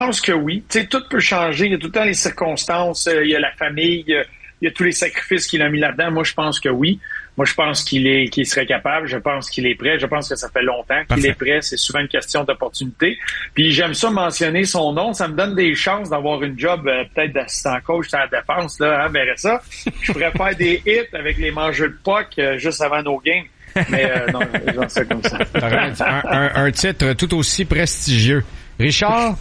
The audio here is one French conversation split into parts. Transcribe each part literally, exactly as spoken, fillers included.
pense que oui. Tu sais, tout peut changer. Il y a tout le temps les circonstances. Il y a la famille. Il y a, il y a tous les sacrifices qu'il a mis là-dedans. Moi, je pense que oui. Moi, je pense qu'il est, qu'il serait capable. Je pense qu'il est prêt. Je pense que ça fait longtemps qu'il Parfait. est prêt. C'est souvent une question d'opportunité. Puis j'aime ça mentionner son nom. Ça me donne des chances d'avoir une job euh, peut-être d'assistant coach à la défense. Là, hein, verrais ça. Je pourrais faire des hits avec les mangeurs de puck euh, juste avant nos games. Mais euh, non, j'en sais comme ça. un, un, un titre tout aussi prestigieux. Richard?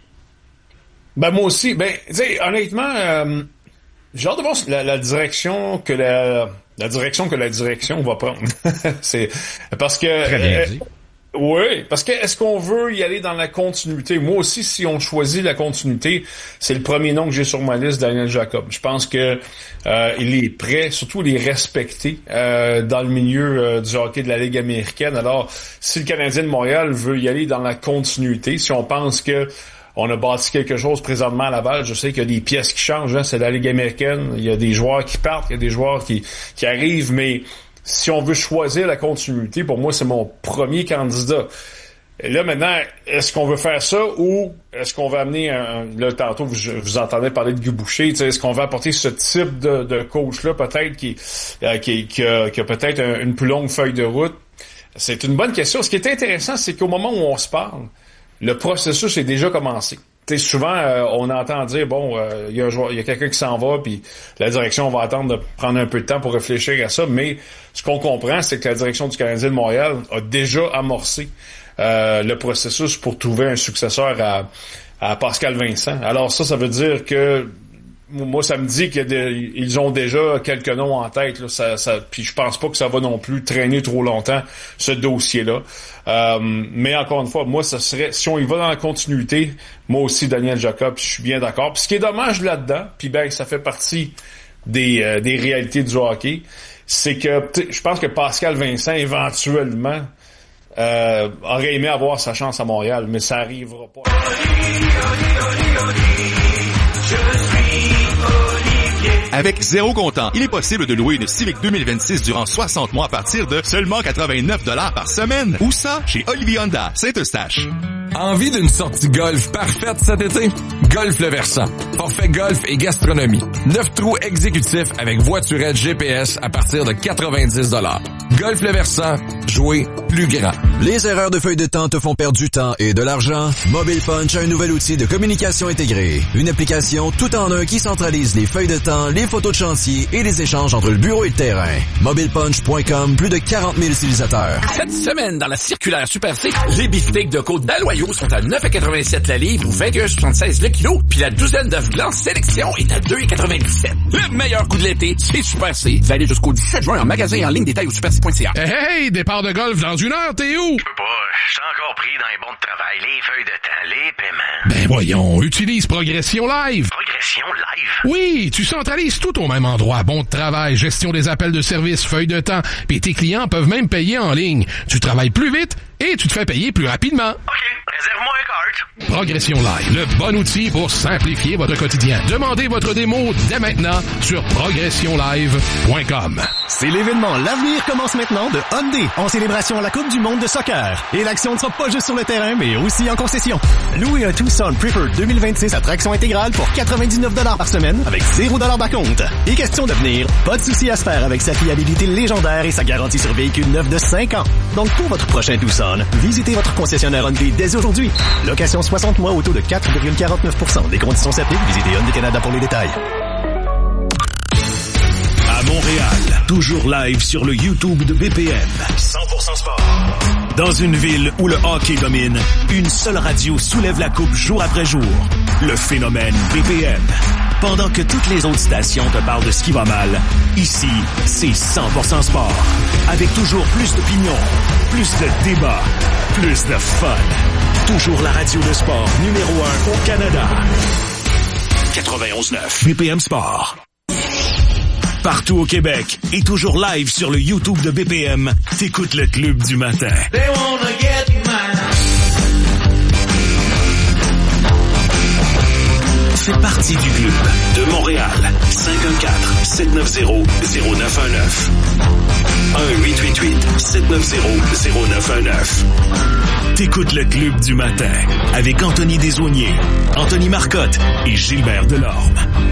Ben moi aussi. Ben, tu sais, honnêtement, euh, j'ai hâte de voir la, la direction que la la direction que la direction va prendre. C'est parce que Très bien dit. Euh, oui, parce que est-ce qu'on veut y aller dans la continuité? Moi aussi, si on choisit la continuité, c'est le premier nom que j'ai sur ma liste, Daniel Jacob. Je pense que euh, il est prêt, surtout il est respecté euh, dans le milieu euh, du hockey de la Ligue américaine. Alors, si le Canadien de Montréal veut y aller dans la continuité, si on pense que on a bâti quelque chose présentement à Laval. Je sais qu'il y a des pièces qui changent, hein, c'est la Ligue américaine. Il y a des joueurs qui partent, il y a des joueurs qui, qui arrivent, mais si on veut choisir la continuité, pour moi, c'est mon premier candidat. Et là, maintenant, est-ce qu'on veut faire ça ou est-ce qu'on va amener un... Là, tantôt, vous, vous entendez parler de Guy Boucher. Est-ce qu'on va apporter ce type de, de coach-là, peut-être, qui, euh, qui, qui, a, qui a peut-être un, une plus longue feuille de route? C'est une bonne question. Ce qui est intéressant, c'est qu'au moment où on se parle, le processus est déjà commencé. Tu sais, souvent, euh, on entend dire, bon, il euh, y a un joueur, il y a quelqu'un qui s'en va, puis la direction va attendre de prendre un peu de temps pour réfléchir à ça, mais ce qu'on comprend, c'est que la direction du Canadien de Montréal a déjà amorcé euh, le processus pour trouver un successeur à, à Pascal Vincent. Alors ça, ça veut dire que moi, ça me dit qu'ils ont déjà quelques noms en tête. Là, ça, ça, puis je pense pas que ça va non plus traîner trop longtemps, ce dossier-là. Euh, mais encore une fois, moi, ça serait, si on y va dans la continuité, moi aussi, Daniel Jacob, je suis bien d'accord. Puis ce qui est dommage là-dedans, puis ben, ça fait partie des, euh, des réalités du hockey, c'est que je pense que Pascal Vincent, éventuellement, euh, aurait aimé avoir sa chance à Montréal, mais ça arrivera pas. Avec zéro comptant, il est possible de louer une Civic deux mille vingt-six durant soixante mois à partir de seulement quatre-vingt-neuf dollars par semaine. Où ça? Chez Olivier Honda, Saint-Eustache. Envie d'une sortie golf parfaite cet été? Golf Le Versant. Forfait golf et gastronomie. Neuf trous exécutifs avec voiturette G P S à partir de quatre-vingt-dix dollars. Golf Le Versant. Jouer plus grand. Les erreurs de feuille de temps te font perdre du temps et de l'argent? Mobile Punch a un nouvel outil de communication intégrée. Une application tout en un qui centralise les feuilles de temps, les photos de chantier et les échanges entre le bureau et le terrain. mobile punch point com, plus de quarante mille utilisateurs. Cette semaine, dans la circulaire Super C, les beefsteaks de côte d'Aloyau sont à neuf virgule quatre-vingt-sept la livre ou vingt et un virgule soixante-seize le kilo, puis la douzaine d'œufs blancs sélection est à deux virgule quatre-vingt-dix-sept. Le meilleur coup de l'été, c'est Super C. Vous allez jusqu'au dix-sept juin en magasin et en ligne, détails au super c point c a. Hey, hey, départ de golf dans une heure, t'es où? Je peux pas, je suis encore pris dans les bons de travail, les feuilles de temps, les paiements. Ben voyons, utilise Progression Live. Progression Live? Oui, tu centralises tout au même endroit. Bon de travail, gestion des appels de service, feuilles de temps, puis tes clients peuvent même payer en ligne. Tu travailles plus vite et tu te fais payer plus rapidement. OK, réserve-moi un carte. Progression Live, le bon outil pour simplifier votre quotidien. Demandez votre démo dès maintenant sur progression live point com. C'est l'événement L'avenir commence maintenant de Hyundai en célébration à la Coupe du monde de soccer. Et l'action ne sera pas juste sur le terrain, mais aussi en concession. Louez un Tucson Preferred deux mille vingt-six à traction intégrale pour quatre-vingt-dix-neuf dollars par semaine avec zéro dollars par compte. Et question d'avenir, pas de souci à se faire avec sa fiabilité légendaire et sa garantie sur véhicule neuf de cinq ans. Donc pour votre prochain Tucson, visitez votre concessionnaire Hyundai dès aujourd'hui. Location soixante mois au taux de quatre virgule quarante-neuf pour cent. Des conditions s'appliquent. Visitez Hyundai Canada pour les détails. À Montréal, toujours live sur le YouTube de B P M. cent pour cent sport. Dans une ville où le hockey domine, une seule radio soulève la coupe jour après jour. Le phénomène B P M. Pendant que toutes les autres stations te parlent de ce qui va mal, ici, c'est cent pour cent sport. Avec toujours plus d'opinions, plus de débats, plus de fun. Toujours la radio de sport numéro un au Canada. quatre-vingt-onze neuf B P M Sport. Partout au Québec et toujours live sur le YouTube de B P M, t'écoutes le Club du matin. They wanna get mine. fais partie du club. De Montréal, cinq un quatre, sept neuf zéro, zéro neuf un neuf. un huit huit huit, sept neuf zéro, zéro neuf un neuf. T'écoutes le Club du matin avec Anthony Desaulniers, Anthony Marcotte et Gilbert Delorme.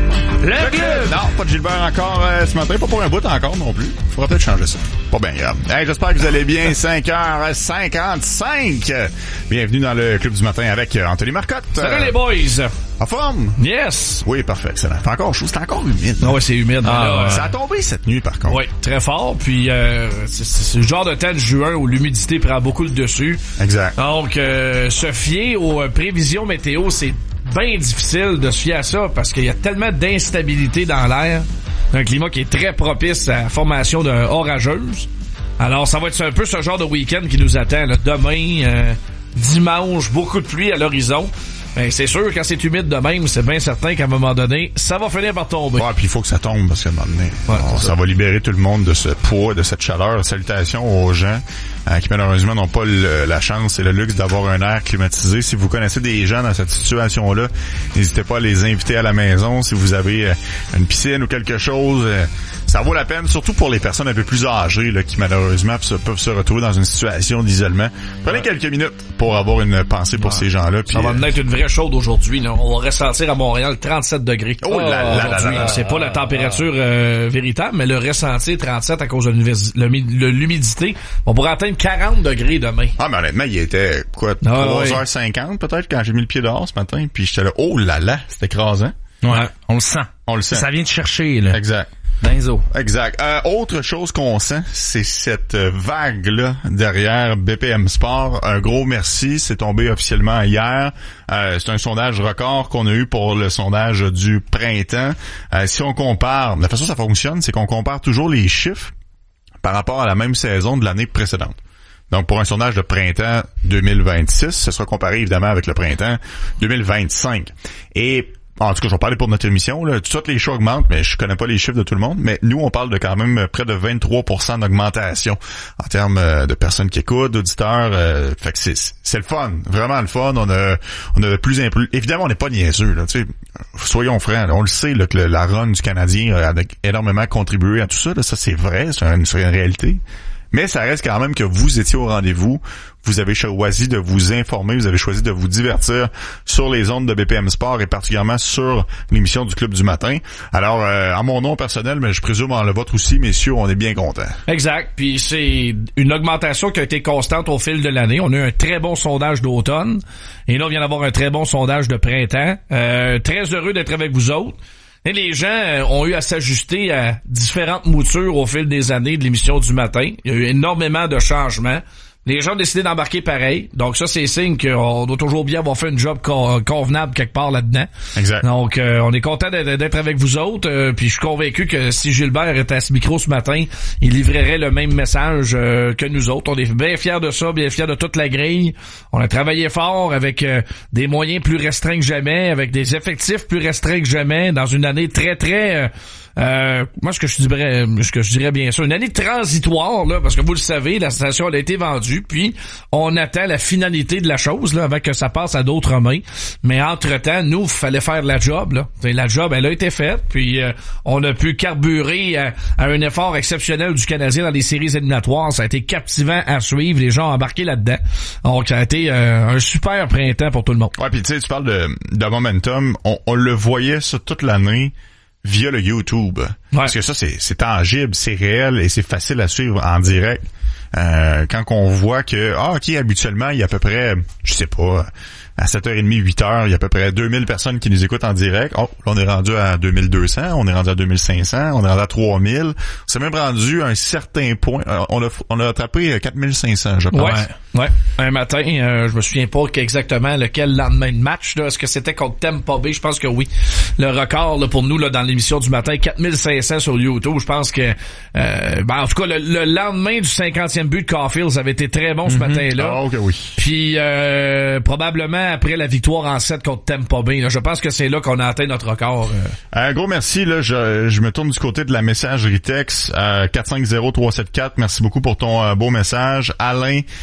Le club! Non, pas de Gilbert encore euh, ce matin, pas pour un bout encore non plus. Faudra peut-être changer ça. Pas bien grave. Hey, j'espère que vous allez bien. cinq heures cinquante-cinq. Bienvenue dans le Club du matin avec Anthony Marcotte. Salut les boys! En forme? Yes! Oui, parfait, excellent. C'est encore chaud, c'est encore humide. Ah ouais, c'est humide. Ah, là, ça euh... a tombé cette nuit, par contre. Oui, très fort. Puis, euh, c'est, c'est le genre de temps de juin où l'humidité prend beaucoup le dessus. Exact. Donc, euh, se fier aux euh, prévisions météo, c'est bien difficile de se fier à ça parce qu'il y a tellement d'instabilité dans l'air. Un climat qui est très propice à la formation de orageuse. Alors, ça va être un peu ce genre de week-end qui nous attend. Là. Demain, euh, dimanche, beaucoup de pluie à l'horizon. Ben, c'est sûr, quand c'est humide de même, c'est bien certain qu'à un moment donné, ça va finir par tomber. Ouais, puis il faut que ça tombe parce qu'à un moment donné, ouais, bon, ça. ça va libérer tout le monde de ce poids, de cette chaleur. Salutations aux gens euh, qui malheureusement n'ont pas le, la chance et le luxe d'avoir un air climatisé. Si vous connaissez des gens dans cette situation-là, n'hésitez pas à les inviter à la maison. Si vous avez euh, une piscine ou quelque chose, euh, ça vaut la peine, surtout pour les personnes un peu plus âgées là, qui malheureusement se, peuvent se retrouver dans une situation d'isolement. Prenez ouais. quelques minutes pour avoir une pensée pour ouais. ces gens-là. Ça va euh, être une vraie chaude aujourd'hui. Là. On va ressentir à Montréal trente-sept degrés. Oh là là là là. C'est pas la température euh, véritable, mais le ressenti trente-sept à cause de l'humidité. On pourrait atteindre quarante degrés demain. Ah, mais honnêtement, il était quoi, ah, trois heures cinquante peut-être quand j'ai mis le pied dehors ce matin. Puis j'étais là, oh là là, c'était écrasant. Ouais, on le sent. On le sent. Ça vient de chercher, là. Exact. Benzo. Exact. Euh, autre chose qu'on sent, c'est cette vague-là derrière B P M Sport. Un gros merci. C'est tombé officiellement hier. Euh, c'est un sondage record qu'on a eu pour le sondage du printemps. Euh, si on compare, la façon dont ça fonctionne, c'est qu'on compare toujours les chiffres par rapport à la même saison de l'année précédente. Donc, pour un sondage de printemps deux mille vingt-six, ce sera comparé évidemment avec le printemps deux mille vingt-cinq. Et en tout cas, je vais parler pour notre émission. Là. Toutes les choix augmentent, mais je connais pas les chiffres de tout le monde. Mais nous, on parle de quand même près de vingt-trois pour cent d'augmentation en termes de personnes qui écoutent, d'auditeurs. Euh, fait que c'est, c'est le fun, vraiment le fun. On a, on a de plus en plus. Évidemment, on n'est pas niaiseux. Là, tu sais, soyons francs. Là, on le sait là, que le, la run du Canadien a énormément contribué à tout ça. Là. Ça, c'est vrai, c'est une, c'est une réalité. Mais ça reste quand même que vous étiez au rendez-vous. Vous avez choisi de vous informer, vous avez choisi de vous divertir sur les ondes de B P M Sport et particulièrement sur l'émission du Club du matin. Alors, euh, en mon nom personnel, mais je présume en le vôtre aussi, messieurs, on est bien contents. Exact. Puis c'est une augmentation qui a été constante au fil de l'année. On a eu un très bon sondage d'automne et là, on vient d'avoir un très bon sondage de printemps. Euh, très heureux d'être avec vous autres. Et les gens ont eu à s'ajuster à différentes moutures au fil des années de l'émission du matin. Il y a eu énormément de changements. Les gens ont décidé d'embarquer pareil. Donc ça, c'est signe qu'on doit toujours bien avoir fait une job convenable quelque part là-dedans. Exact. Donc, euh, on est content d'être avec vous autres. Euh, puis je suis convaincu que si Gilbert était à ce micro ce matin, il livrerait le même message euh, que nous autres. On est bien fiers de ça, bien fiers de toute la grille. On a travaillé fort avec euh, des moyens plus restreints que jamais, avec des effectifs plus restreints que jamais, dans une année très, très... Euh, Euh, moi, ce que je dirais, ce que je dirais bien sûr, une année transitoire, là, parce que vous le savez, la station elle a été vendue, puis on attend la finalité de la chose, là, avant que ça passe à d'autres mains. Mais entre-temps, nous, il fallait faire la job, là. T'sais, la job, elle a été faite, puis euh, on a pu carburer à, à un effort exceptionnel du Canadien dans les séries éliminatoires. Ça a été captivant à suivre, les gens ont embarqué là-dedans. Donc, ça a été euh, un super printemps pour tout le monde. Ouais, puis tu sais, tu parles de, de momentum, on, on le voyait ça toute l'année via le YouTube. Ouais. Parce que ça, c'est, c'est tangible, c'est réel et c'est facile à suivre en direct. Euh, quand on voit que, ah, OK, habituellement, il y a à peu près, je sais pas, à sept heures trente, huit heures, il y a à peu près deux mille personnes qui nous écoutent en direct. Oh, là, on est rendu à deux mille deux cents, on est rendu à deux mille cinq cents, on est rendu à trois mille. On s'est même rendu à un certain point. On a, on a attrapé quatre mille cinq cents, je pense. Ouais, ouais. Un matin, euh, je me souviens pas exactement lequel lendemain de match, là. Est-ce que c'était contre Tampa Bay? Je pense que oui. Le record, là, pour nous, là, dans l'émission du matin, quatre mille cinq cents sur YouTube. Je pense que, euh, ben, en tout cas, le, le lendemain du cinquantième but de Caulfield, ça avait été très bon ce mm-hmm. matin-là. Ah, ok, oui. Puis, euh, probablement après la victoire en sept contre Tampa Bay, là, je pense que c'est là qu'on a atteint notre record. Euh. Un gros merci, là. Je, je me tourne du côté de la messagerie texte, euh, quatre cinq zéro trois sept quatre. Merci beaucoup pour ton euh, beau message. Alain, un autre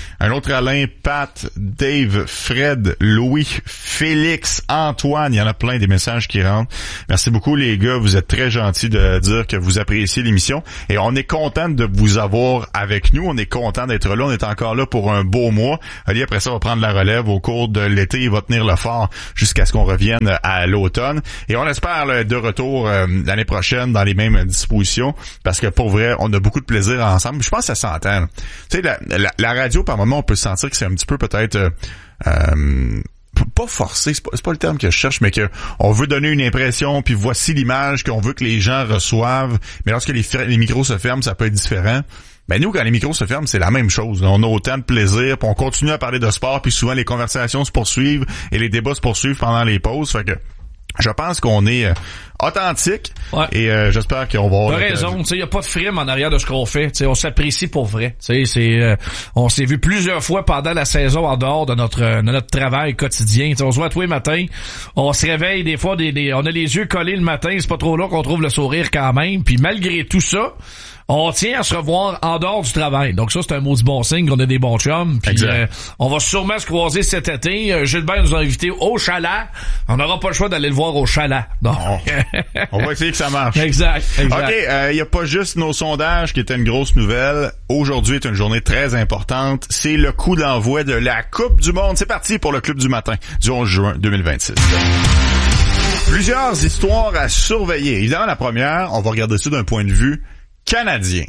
Contre-Alain, Pat, Dave, Fred, Louis, Félix, Antoine. Il y en a plein des messages qui rentrent. Merci beaucoup les gars. Vous êtes très gentils de dire que vous appréciez l'émission. Et on est content de vous avoir avec nous. On est content d'être là. On est encore là pour un beau mois. Ali, après ça, va prendre la relève au cours de l'été. Il va tenir le fort jusqu'à ce qu'on revienne à l'automne. Et on espère là, de retour euh, l'année prochaine dans les mêmes dispositions. Parce que pour vrai, on a beaucoup de plaisir ensemble. Je pense que ça s'entend. Tu sais, la, la, la radio, par moment, on peut sentir que c'est un petit peu peut-être euh, euh, pas forcé, c'est pas, c'est pas le terme que je cherche, mais que on veut donner une impression, puis voici l'image qu'on veut que les gens reçoivent. Mais lorsque les, les micros se ferment, ça peut être différent. Ben nous, quand les micros se ferment, c'est la même chose. On a autant de plaisir, puis on continue à parler de sport, puis souvent les conversations se poursuivent et les débats se poursuivent pendant les pauses. Fait que je pense qu'on est euh, authentique ouais. et euh, j'espère qu'on va avoir... T'as raison, tu sais, y a pas de frime en arrière de ce qu'on fait. Tu sais, on s'apprécie pour vrai. Tu sais, c'est, euh, on s'est vu plusieurs fois pendant la saison en dehors de notre de notre travail quotidien. Tu sais, on se voit tous les matins, on se réveille des fois, des, des on a les yeux collés le matin, c'est pas trop long qu'on trouve le sourire quand même. Puis malgré tout ça, on tient à se revoir en dehors du travail. Donc ça, c'est un maudit bon signe qu'on a des bons chums. Puis euh, on va sûrement se croiser cet été. Euh, Gilbert nous a invités au chalet. On n'aura pas le choix d'aller le voir au chalet. Donc... on va essayer que ça marche. Exact. exact. OK, il euh, n'y a pas juste nos sondages qui étaient une grosse nouvelle. Aujourd'hui est une journée très importante. C'est le coup d'envoi de la Coupe du Monde. C'est parti pour le Club du matin du onze juin deux mille vingt-six. Plusieurs histoires à surveiller. Évidemment, la première, on va regarder ça d'un point de vue canadien.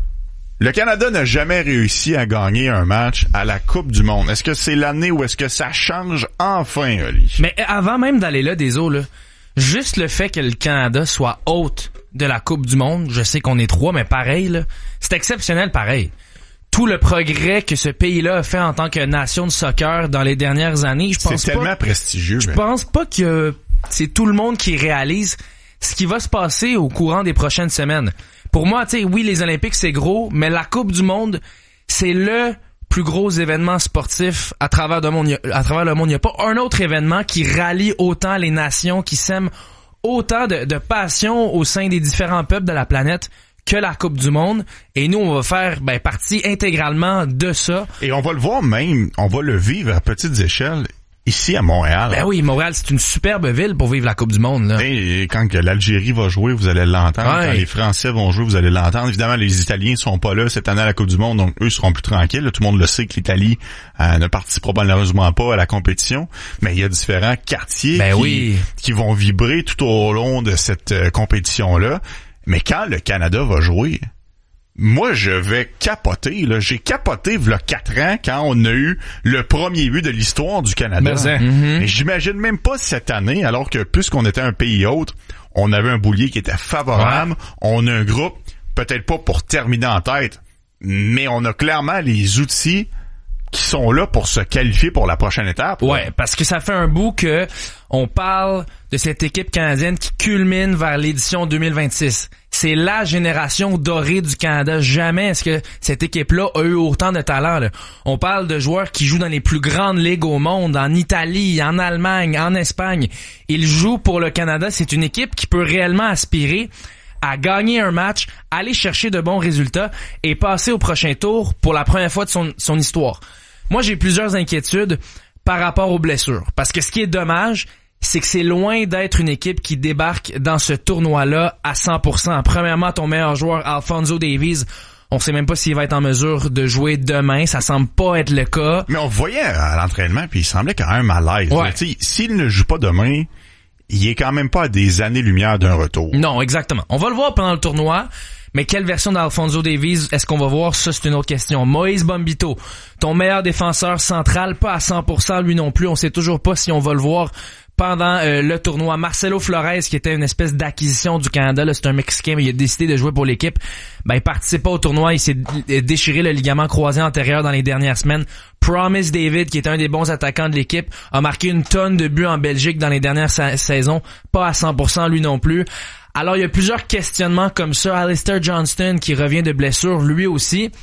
Le Canada n'a jamais réussi à gagner un match à la Coupe du Monde. Est-ce que c'est l'année où est-ce que ça change enfin, Oli? Mais avant même d'aller là, des eaux, là, juste le fait que le Canada soit hôte de la Coupe du Monde, je sais qu'on est trois, mais pareil, là, c'est exceptionnel pareil. Tout le progrès que ce pays-là a fait en tant que nation de soccer dans les dernières années, je pense pas... C'est tellement prestigieux. Je mais... pense pas que c'est tout le monde qui réalise ce qui va se passer au courant des prochaines semaines. Pour moi, tu sais, oui, les Olympiques, c'est gros, mais la Coupe du Monde, c'est le plus gros événement sportif à travers le monde. À travers le monde, il n'y a pas un autre événement qui rallie autant les nations, qui sème autant de, de passion au sein des différents peuples de la planète que la Coupe du Monde. Et nous, on va faire ben, partie intégralement de ça. Et on va le voir même, on va le vivre à petites échelles. Ici à Montréal. Ben oui, Montréal, c'est une superbe ville pour vivre la Coupe du Monde, là. Et quand que l'Algérie va jouer, vous allez l'entendre. Ouais. Quand les Français vont jouer, vous allez l'entendre. Évidemment, les Italiens sont pas là cette année à la Coupe du Monde, donc eux seront plus tranquilles. Tout le monde le sait que l'Italie euh, ne participera malheureusement pas à la compétition. Mais il y a différents quartiers ben qui, oui. qui vont vibrer tout au long de cette euh, compétition-là. Mais quand le Canada va jouer... Moi, je vais capoter. Là. J'ai capoté il y a quatre ans quand on a eu le premier but de l'histoire du Canada. Mais, mm-hmm. Mais j'imagine même pas cette année, alors que puisqu'on était un pays hôte, on avait un boulier qui était favorable. Ouais. On a un groupe, peut-être pas pour terminer en tête, mais on a clairement les outils qui sont là pour se qualifier pour la prochaine étape. Ouais, là. Parce que ça fait un bout que on parle de cette équipe canadienne qui culmine vers l'édition deux mille vingt-six. C'est la génération dorée du Canada. Jamais est-ce que cette équipe-là a eu autant de talent, là. On parle de joueurs qui jouent dans les plus grandes ligues au monde, en Italie, en Allemagne, en Espagne. Ils jouent pour le Canada. C'est une équipe qui peut réellement aspirer à gagner un match, aller chercher de bons résultats et passer au prochain tour pour la première fois de son, son histoire. Moi, j'ai plusieurs inquiétudes par rapport aux blessures. Parce que ce qui est dommage, c'est que c'est loin d'être une équipe qui débarque dans ce tournoi-là à cent pour cent. Premièrement, ton meilleur joueur, Alphonso Davies, on sait même pas s'il va être en mesure de jouer demain. Ça semble pas être le cas. Mais on voyait à l'entraînement, puis il semblait quand même à l'aise. Ouais. S'il ne joue pas demain, il est quand même pas à des années-lumière d'un retour. Non, exactement. On va le voir pendant le tournoi. Mais quelle version d'Alphonso Davies est-ce qu'on va voir? Ça, c'est une autre question. Moïse Bombito, ton meilleur défenseur central, pas à cent pour cent lui non plus. On sait toujours pas si on va le voir pendant euh, le tournoi. Marcelo Flores, qui était une espèce d'acquisition du Canada, là, c'est un Mexicain, mais il a décidé de jouer pour l'équipe. Ben, il participe pas au tournoi. Il s'est déchiré le ligament croisé antérieur dans les dernières semaines. Promise David, qui est un des bons attaquants de l'équipe, a marqué une tonne de buts en Belgique dans les dernières sa- saisons. Pas à cent pour cent lui non plus. Alors, il y a plusieurs questionnements comme ça. Alistair Johnston, qui revient de blessure, lui aussi.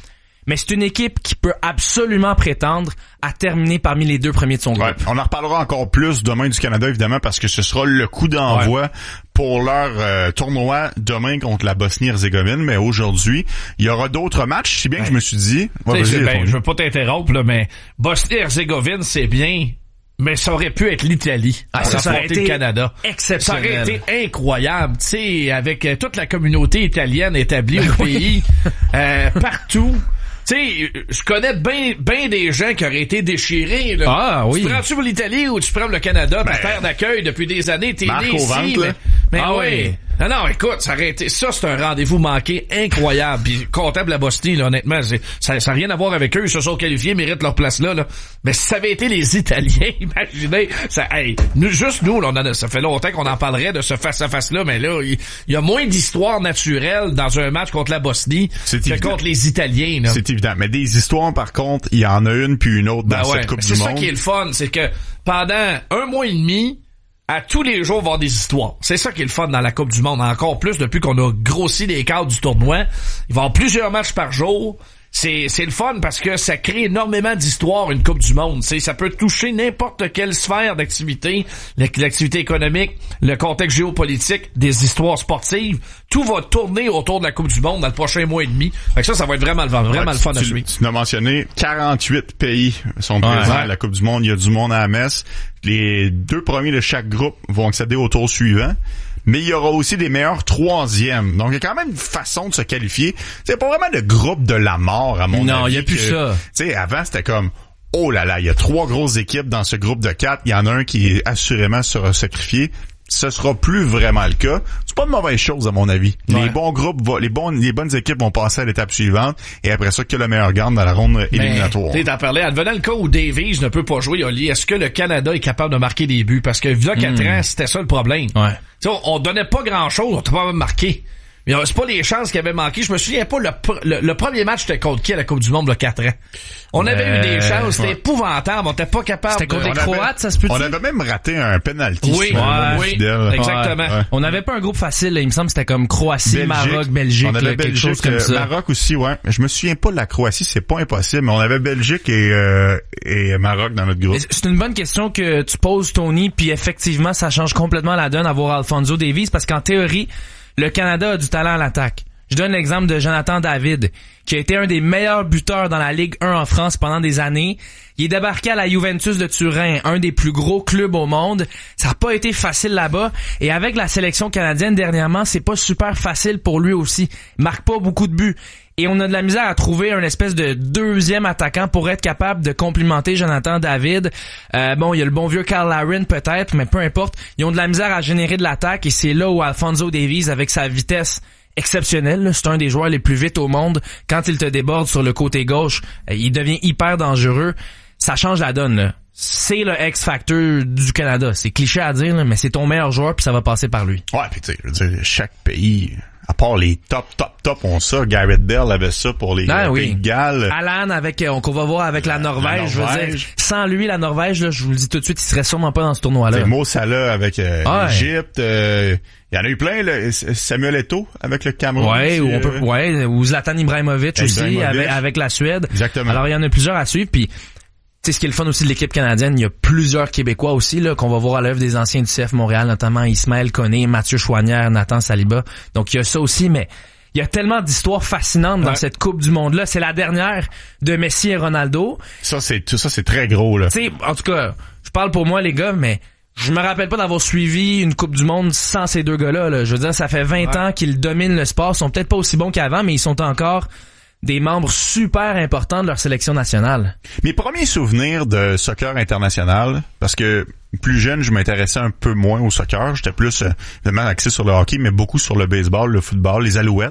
mais c'est une équipe qui peut absolument prétendre à terminer parmi les deux premiers de son groupe. Ouais, on en reparlera encore plus demain du Canada, évidemment, parce que ce sera le coup d'envoi ouais. pour leur euh, tournoi demain contre la Bosnie-Herzégovine. Mais aujourd'hui, il y aura d'autres matchs, si bien ouais. que je me suis dit... Ouais, ben, je veux pas t'interrompre, là, mais Bosnie-Herzégovine, c'est bien... Mais ça aurait pu être l'Italie. Ah, ça, ça aurait été le Canada. Exceptionnel. Ça aurait été incroyable, tu sais, avec euh, toute la communauté italienne établie au pays, euh, partout. Tu sais, je connais bien ben des gens qui auraient été déchirés. Là. Ah oui. Tu prends-tu pour l'Italie ou tu prends le Canada, ta ben, terre d'accueil depuis des années, t'es né ici. Ventre, mais, mais ah oui. Non, non, écoute, ça aurait été, ça, c'est un rendez-vous manqué incroyable. Puis, comptable la Bosnie, là, honnêtement, c'est, ça, ça n'a rien à voir avec eux. Ils se sont qualifiés, méritent leur place là, là. Mais si ça avait été les Italiens, imaginez, ça, hey, nous, juste nous, là, on en a, ça fait longtemps qu'on en parlerait de ce face-à-face-là, mais là, il, il y a moins d'histoire naturelle dans un match contre la Bosnie c'est que évident. contre les Italiens, là. C'est évident. Mais des histoires, par contre, il y en a une puis une autre dans ben ouais, cette Coupe du Monde. Monde. C'est ça qui est le fun, c'est que pendant un mois et demi, à tous les jours, il va y avoir des histoires. C'est ça qui est le fun dans la Coupe du Monde. Encore plus depuis qu'on a grossi les cadres du tournoi. Il va y avoir plusieurs matchs par jour. C'est, c'est le fun parce que ça crée énormément d'histoires, une Coupe du Monde. T'sais, ça peut toucher n'importe quelle sphère d'activité, l'activité économique, le contexte géopolitique, des histoires sportives. Tout va tourner autour de la Coupe du Monde dans le prochain mois et demi. Fait que ça, ça va être vraiment, vraiment ouais, le fun tu, à suivre. Tu l'as mentionné, quarante-huit pays sont présents ouais, ouais. à la Coupe du Monde. Il y a du monde à la messe. Les deux premiers de chaque groupe vont accéder au tour suivant. Mais il y aura aussi des meilleurs troisièmes. Donc, il y a quand même une façon de se qualifier. C'est pas vraiment le groupe de la mort, à mon non, avis. Non, il y a plus que, ça. Tu sais, avant, c'était comme, oh là là, il y a trois grosses équipes dans ce groupe de quatre. Il y en a un qui assurément sera sacrifié. Ce sera plus vraiment le cas. C'est pas une mauvaise chose, à mon avis. Ouais. Les bons groupes, vont, les bons, les bonnes équipes vont passer à l'étape suivante et après ça, que le meilleur gagne dans la ronde éliminatoire. Tu t'en parlais, advenant le cas où Davies ne peut pas jouer, Oli, est-ce que le Canada est capable de marquer des buts? Parce que, il y a quatre mm. ans, c'était ça le problème. Ouais. T'sais, on, on donnait pas grand-chose, on t'a pas même marqué. Mais c'est pas les chances qui avaient manqué. Je me souviens pas, le, le, le premier match c'était contre qui à la Coupe du Monde, il y a quatre ans? On avait euh, eu des chances, c'était ouais. épouvantable, on était pas capable. C'était contre de... les Croates, ça se peut-tu? On avait même raté un penalty. Oui, ouais, oui, fidèle. Exactement. Ouais, ouais. On n'avait pas un groupe facile, là, il me semble que c'était comme Croatie, Belgique, Maroc, Belgique, on avait là, Belgique, quelque chose comme ça. Maroc aussi, ouais. Je me souviens pas de la Croatie, c'est pas impossible, mais on avait Belgique et, euh, et Maroc dans notre groupe. C'est une bonne question que tu poses, Tony, puis effectivement, ça change complètement la donne à voir Alphonso Davies, parce qu'en théorie, le Canada a du talent à l'attaque. Je donne l'exemple de Jonathan David, qui a été un des meilleurs buteurs dans la Ligue un en France pendant des années. Il est débarqué à la Juventus de Turin, un des plus gros clubs au monde. Ça n'a pas été facile là-bas. Et avec la sélection canadienne dernièrement, c'est pas super facile pour lui aussi. Il marque pas beaucoup de buts. Et on a de la misère à trouver un espèce de deuxième attaquant pour être capable de complimenter Jonathan David. Euh, bon, il y a le bon vieux Carl Larin peut-être, mais peu importe. Ils ont de la misère à générer de l'attaque et c'est là où Alphonso Davies, avec sa vitesse exceptionnel, c'est un des joueurs les plus vite au monde. Quand il te déborde sur le côté gauche, il devient hyper dangereux. Ça change la donne, là. C'est le X-Factor du Canada. C'est cliché à dire, là, mais c'est ton meilleur joueur puis ça va passer par lui. Ouais, puis tu sais, je veux dire, chaque pays, à part les top, top, top, ont ça. Gareth Bale avait ça pour les ah, Pays de Galles. Alan, avec, on, qu'on va voir avec la Norvège, la Norvège. Je veux dire, sans lui, la Norvège, là, je vous le dis tout de suite, il serait sûrement pas dans ce tournoi-là. C'est Mo Salah avec euh, ouais. l'Égypte, euh, il y en a eu plein, là. Samuel Eto'o avec le Cameroun. Ouais, ou on peut, ouais, ou Zlatan Ibrahimovic aussi Ibrahimovic. avec, avec la Suède. Exactement. Alors il y en a plusieurs à suivre, puis tu sais ce qui est le fun aussi de l'équipe canadienne, il y a plusieurs Québécois aussi là qu'on va voir à l'œuvre des anciens du C F Montréal, notamment Ismaël Koné, Mathieu Chouanière, Nathan Saliba. Donc il y a ça aussi, mais il y a tellement d'histoires fascinantes dans ouais. cette Coupe du Monde-là. C'est la dernière de Messi et Ronaldo. Ça c'est tout ça c'est très gros là. Tu sais, en tout cas, je parle pour moi les gars, mais je me rappelle pas d'avoir suivi une Coupe du Monde sans ces deux gars-là. Là. Je veux dire, ça fait vingt ouais. ans qu'ils dominent le sport. Ils sont peut-être pas aussi bons qu'avant, mais ils sont encore des membres super importants de leur sélection nationale. Mes premiers souvenirs de soccer international, parce que plus jeune, je m'intéressais un peu moins au soccer. J'étais plus euh, vraiment axé sur le hockey, mais beaucoup sur le baseball, le football, les Alouettes.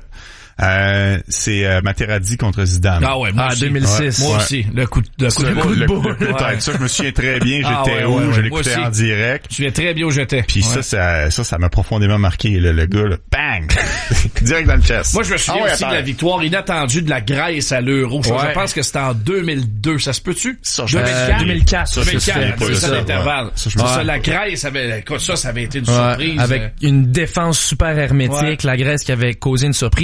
Euh, c'est euh, Materazzi contre Zidane. Ah ouais, moi ah, aussi. deux mille six. Ouais. Moi ouais. aussi. Le coup de, le coup de, le, coup de le, boule. Le, le, ouais. Ça, je me souviens très bien. J'étais ah ouais, où? Ouais, ouais, je l'écoutais en direct. Je me souviens très bien où j'étais. Puis ouais. ça, ça, ça, ça m'a profondément marqué. Là, le gars, là, bang! Direct dans le chest. Moi, je me souviens ah ouais, aussi de la victoire inattendue de la Grèce à l'Euro. Ouais. Je pense que c'était en deux mille deux. Ça se peut-tu? Ça, deux mille quatre. deux mille quatre. Ça, deux mille quatre. C'est ça l'intervalle. Ça, ça, la Grèce avait, ça, ça avait été une surprise. Avec une défense super hermétique. La Grèce qui avait causé une surprise. Puis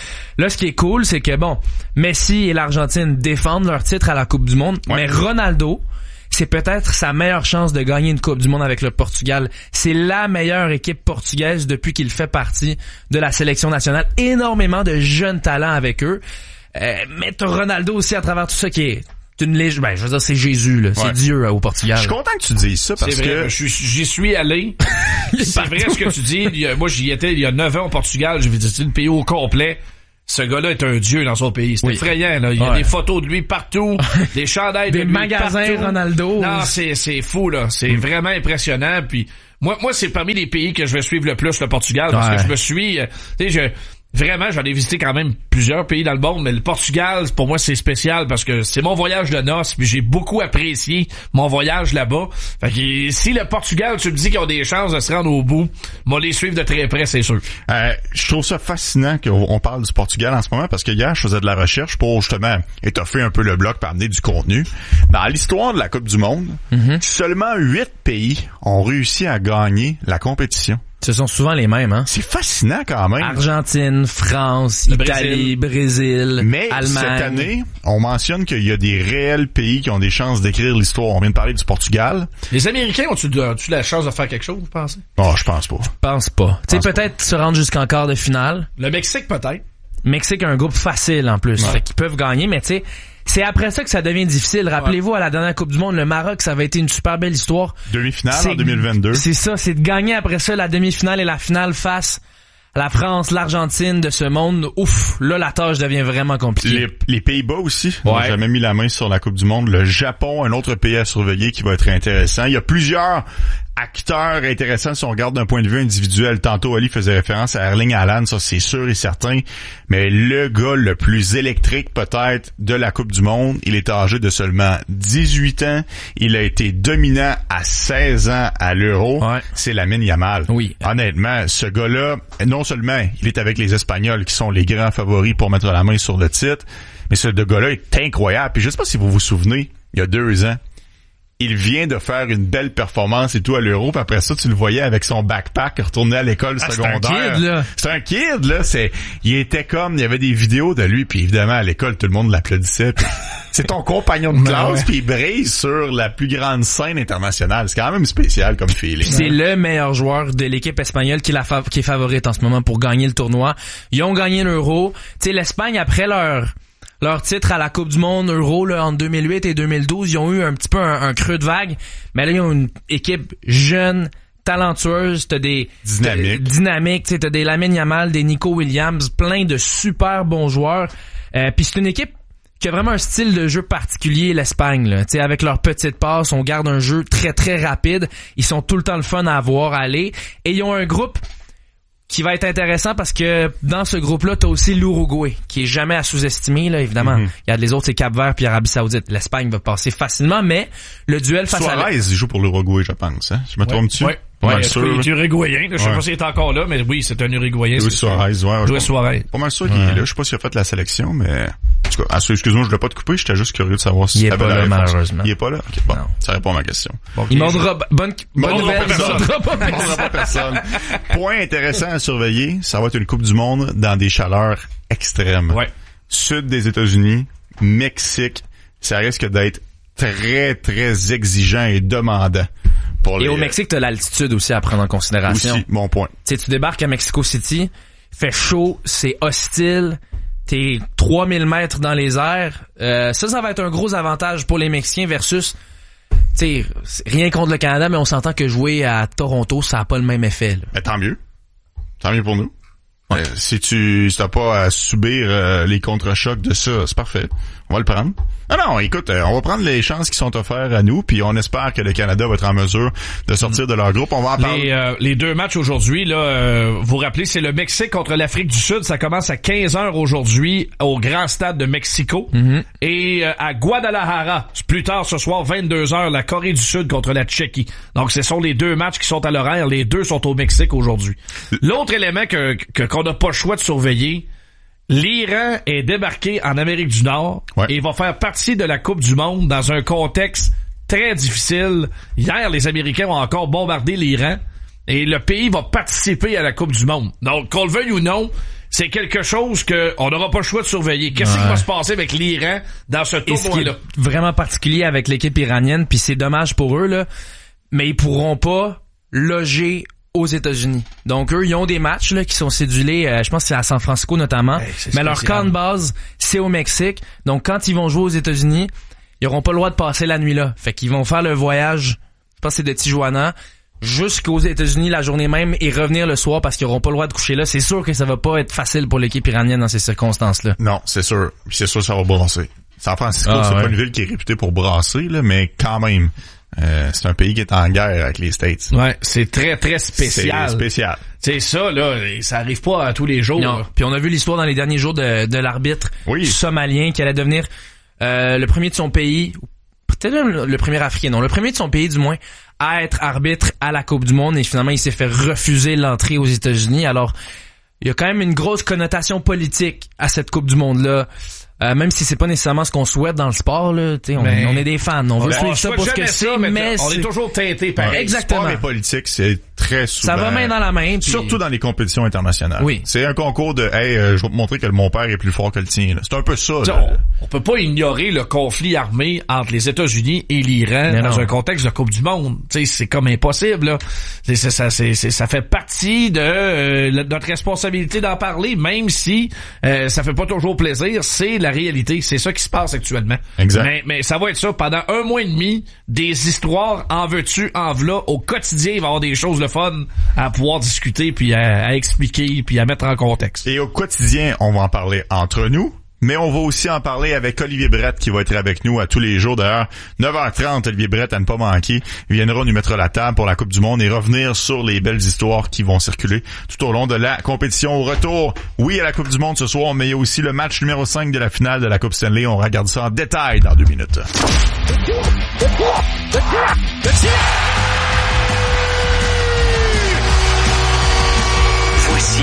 Là, ce qui est cool, c'est que bon, Messi et l'Argentine défendent leur titre à la Coupe du Monde, ouais. mais Ronaldo, c'est peut-être sa meilleure chance de gagner une Coupe du Monde avec le Portugal. C'est la meilleure équipe portugaise depuis qu'il fait partie de la sélection nationale. Énormément de jeunes talents avec eux. Euh, mais t'as Ronaldo aussi à travers tout ça qui est une légende. Ben, je veux dire, c'est Jésus, là. Ouais. C'est Dieu là, au Portugal. Je suis content que tu dises ça parce c'est vrai, que... Je, j'y suis allé. C'est vrai ce que tu dis. Il y a, moi, j'y étais il y a neuf ans au Portugal. J'ai visité le pays au complet. Ce gars-là est un dieu dans son pays. C'est oui. effrayant, là. Il y a ouais. des photos de lui partout, des chandails de des lui magasins partout. Ronaldo. Non, c'est, c'est fou, là. C'est mm. vraiment impressionnant. Puis, moi, moi, c'est parmi les pays que je vais suivre le plus, le Portugal, parce ouais. que je me suis, tu sais, je, vraiment, j'en ai visité quand même plusieurs pays dans le monde, mais le Portugal, pour moi, c'est spécial parce que c'est mon voyage de noces, puis j'ai beaucoup apprécié mon voyage là-bas. Fait que si le Portugal, tu me dis qu'ils ont des chances de se rendre au bout, moi les suivre de très près, c'est sûr. Euh, je trouve ça fascinant qu'on parle du Portugal en ce moment parce que hier, je faisais de la recherche pour justement étoffer un peu le bloc pour amener du contenu. Dans l'histoire de la Coupe du Monde, mm-hmm. seulement huit pays ont réussi à gagner la compétition. Ce sont souvent les mêmes, hein? C'est fascinant quand même. Argentine, France, le Italie, Brésil, Brésil Mais Allemagne. Cette année, on mentionne qu'il y a des réels pays qui ont des chances d'écrire l'histoire. On vient de parler du Portugal. Les Américains ont-tu, ont-tu la chance de faire quelque chose, vous pensez? Oh, je pense pas. Je pense pas. Tu sais, peut-être pas. se rendre jusqu'en quart de finale. Le Mexique, peut-être. Mexique a un groupe facile, en plus. Ouais. Fait qu'ils peuvent gagner, mais tu sais, c'est après ça que ça devient difficile. Rappelez-vous, ouais. à la dernière Coupe du Monde, le Maroc, ça avait été une super belle histoire. Demi-finale c'est, en deux mille vingt-deux. C'est ça, c'est de gagner après ça la demi-finale et la finale face à la France, l'Argentine de ce monde. Ouf, là, la tâche devient vraiment compliquée. Les, les Pays-Bas aussi, ouais. n'ont jamais mis la main sur la Coupe du Monde. Le Japon, un autre pays à surveiller qui va être intéressant. Il y a plusieurs acteur intéressant si on regarde d'un point de vue individuel. Tantôt, Ali faisait référence à Erling Haaland, ça c'est sûr et certain. Mais le gars le plus électrique peut-être de la Coupe du Monde, il est âgé de seulement dix-huit ans. Il a été dominant à seize ans à l'Euro. Ouais. C'est Lamine Yamal. Oui. Honnêtement, ce gars-là, non seulement il est avec les Espagnols qui sont les grands favoris pour mettre la main sur le titre, mais ce gars-là est incroyable. Puis je sais pas si vous vous souvenez, il y a deux ans, il vient de faire une belle performance et tout à l'Euro, puis après ça, tu le voyais avec son backpack retourné à l'école ah, secondaire. C'est un kid, là. C'est un kid, là. C'est, il était comme, il y avait des vidéos de lui, puis évidemment, à l'école, tout le monde l'applaudissait. Puis c'est ton compagnon de classe, puis il brise sur la plus grande scène internationale. C'est quand même spécial comme feeling. C'est le meilleur joueur de l'équipe espagnole qui, la fav- qui est favorite en ce moment pour gagner le tournoi. Ils ont gagné l'Euro. Tu sais, l'Espagne, après leur... leur titre à la Coupe du Monde Euro là, en deux mille huit et deux mille douze, ils ont eu un petit peu un, un creux de vague, mais là ils ont une équipe jeune, talentueuse, t'as des dynamique, t'as, dynamique, t'sais, t'as des Lamine Yamal, des Nico Williams, plein de super bons joueurs. Euh, puis c'est une équipe qui a vraiment un style de jeu particulier, l'Espagne. Là. T'sais, avec leurs petites passes, on garde un jeu très très rapide. Ils sont tout le temps le fun à avoir à aller, et ils ont un groupe qui va être intéressant parce que dans ce groupe-là, t'as aussi l'Uruguay, qui est jamais à sous-estimer, là, évidemment. Mm-hmm. Il y a les autres, c'est Cap-Vert puis Arabie Saoudite. L'Espagne va passer facilement, mais le duel face Suarez, à... Suarez, il joue pour l'Uruguay, je pense, hein? Je me trompe dessus? Ouais. Ouais, ouais, sûr, il est uruguayen. Je sais ouais. pas s'il est encore là, mais oui, c'est un uruguayen. Louis Suarez, ouais. Louis Suarez. Pas mal sûr qu'il ouais. est là. Je sais pas s'il a fait la sélection, mais... En tout cas, excuse-moi, je voulais pas te couper, j'étais juste curieux de savoir si il est pas là, malheureusement. Il est pas là? Ok, bon. Non. Ça répond à ma question. Bon, okay. Il mordra, bonne, bonne nouvelle, il mordra pas personne. mordra pas personne. Point intéressant à surveiller, ça va être une Coupe du Monde dans des chaleurs extrêmes. Ouais. Sud des États-Unis, Mexique, ça risque d'être très, très exigeant et demandant. Pour et les... au Mexique, t'as l'altitude aussi à prendre en considération. Aussi, bon point. Tu sais, tu débarques à Mexico City, fait chaud, c'est hostile, t'es trois mille mètres dans les airs. Euh, ça, ça va être un gros avantage pour les Mexicains versus, tu sais, rien contre le Canada, mais on s'entend que jouer à Toronto, ça a pas le même effet. Là. Ben, tant mieux. Tant mieux pour nous. Ouais. Euh, si tu si t'as pas à subir euh, les contre-chocs de ça, c'est parfait. On va le prendre. Ah non, écoute, euh, on va prendre les chances qui sont offertes à nous, puis on espère que le Canada va être en mesure de sortir de leur groupe. On va en parler. Les, euh, les deux matchs aujourd'hui, là, euh, vous rappelez, c'est le Mexique contre l'Afrique du Sud. Ça commence à quinze heures aujourd'hui au Grand Stade de Mexico. Mm-hmm. Et euh, à Guadalajara, plus tard ce soir, vingt-deux heures, la Corée du Sud contre la Tchéquie. Donc, ce sont les deux matchs qui sont à l'horaire. Les deux sont au Mexique aujourd'hui. L'autre élément que, que qu'on n'a pas le choix de surveiller, l'Iran est débarqué en Amérique du Nord ouais. et va faire partie de la Coupe du Monde dans un contexte très difficile. Hier, les Américains ont encore bombardé l'Iran et le pays va participer à la Coupe du Monde. Donc, qu'on le veuille ou non, c'est quelque chose que on n'aura pas le choix de surveiller. Qu'est-ce ouais. qui va se passer avec l'Iran dans ce tournoi-là? Ce qui est vraiment particulier avec l'équipe iranienne, puis c'est dommage pour eux, là, mais ils pourront pas loger aux États-Unis. Donc eux, ils ont des matchs là qui sont cédulés, euh, je pense que c'est à San Francisco notamment, hey, mais leur camp de base, c'est au Mexique. Donc quand ils vont jouer aux États-Unis, ils auront pas le droit de passer la nuit là. Fait qu'ils vont faire le voyage, je pense que c'est de Tijuana jusqu'aux États-Unis la journée même et revenir le soir parce qu'ils auront pas le droit de coucher là. C'est sûr que ça va pas être facile pour l'équipe iranienne dans ces circonstances-là. Non, c'est sûr. Puis c'est sûr que ça va brasser. San Francisco, ah, c'est ouais. pas une ville qui est réputée pour brasser, là, mais quand même. Euh, c'est un pays qui est en guerre avec les States. Ouais, c'est très très spécial. C'est spécial. C'est ça là, ça arrive pas à tous les jours. Non. Puis on a vu l'histoire dans les derniers jours de, de l'arbitre oui. somalien qui allait devenir euh, le premier de son pays, peut-être le, le premier africain, non, le premier de son pays du moins à être arbitre à la Coupe du Monde et finalement il s'est fait refuser l'entrée aux États-Unis. Alors il y a quand même une grosse connotation politique à cette Coupe du Monde là. Euh, même si c'est pas nécessairement ce qu'on souhaite dans le sport, là, tu sais, on, on est des fans, on veut ben, suivre ça pour ce que c'est, mais, mais on est toujours teinté par exactement. Sport et politique, c'est très souvent. Ça va main dans la main, puis... surtout dans les compétitions internationales. Oui. C'est un concours de, hey, euh, je vais te montrer que mon père est plus fort que le tien. Là. C'est un peu ça. Là. On, on peut pas ignorer le conflit armé entre les États-Unis et l'Iran mais dans non. un contexte de Coupe du Monde. Tu sais, c'est comme impossible. Là. C'est, c'est, ça, c'est, c'est, ça fait partie de euh, notre responsabilité d'en parler, même si euh, ça fait pas toujours plaisir. C'est la réalité. C'est ça qui se passe actuellement. Exact. Mais, mais ça va être ça pendant un mois et demi, des histoires en veux-tu, en v'là. Au quotidien, il va y avoir des choses le fun à pouvoir discuter, puis à, à expliquer, puis à mettre en contexte. Et au quotidien, on va en parler entre nous, mais on va aussi en parler avec Olivier Brett qui va être avec nous à tous les jours. D'ailleurs, neuf heures trente, Olivier Brett, à ne pas manquer, il viendra nous mettre la table pour la Coupe du Monde et revenir sur les belles histoires qui vont circuler tout au long de la compétition. Au retour, oui, à la Coupe du Monde ce soir, mais il y a aussi le match numéro cinq de la finale de la Coupe Stanley. On regarde ça en détail dans deux minutes. Voici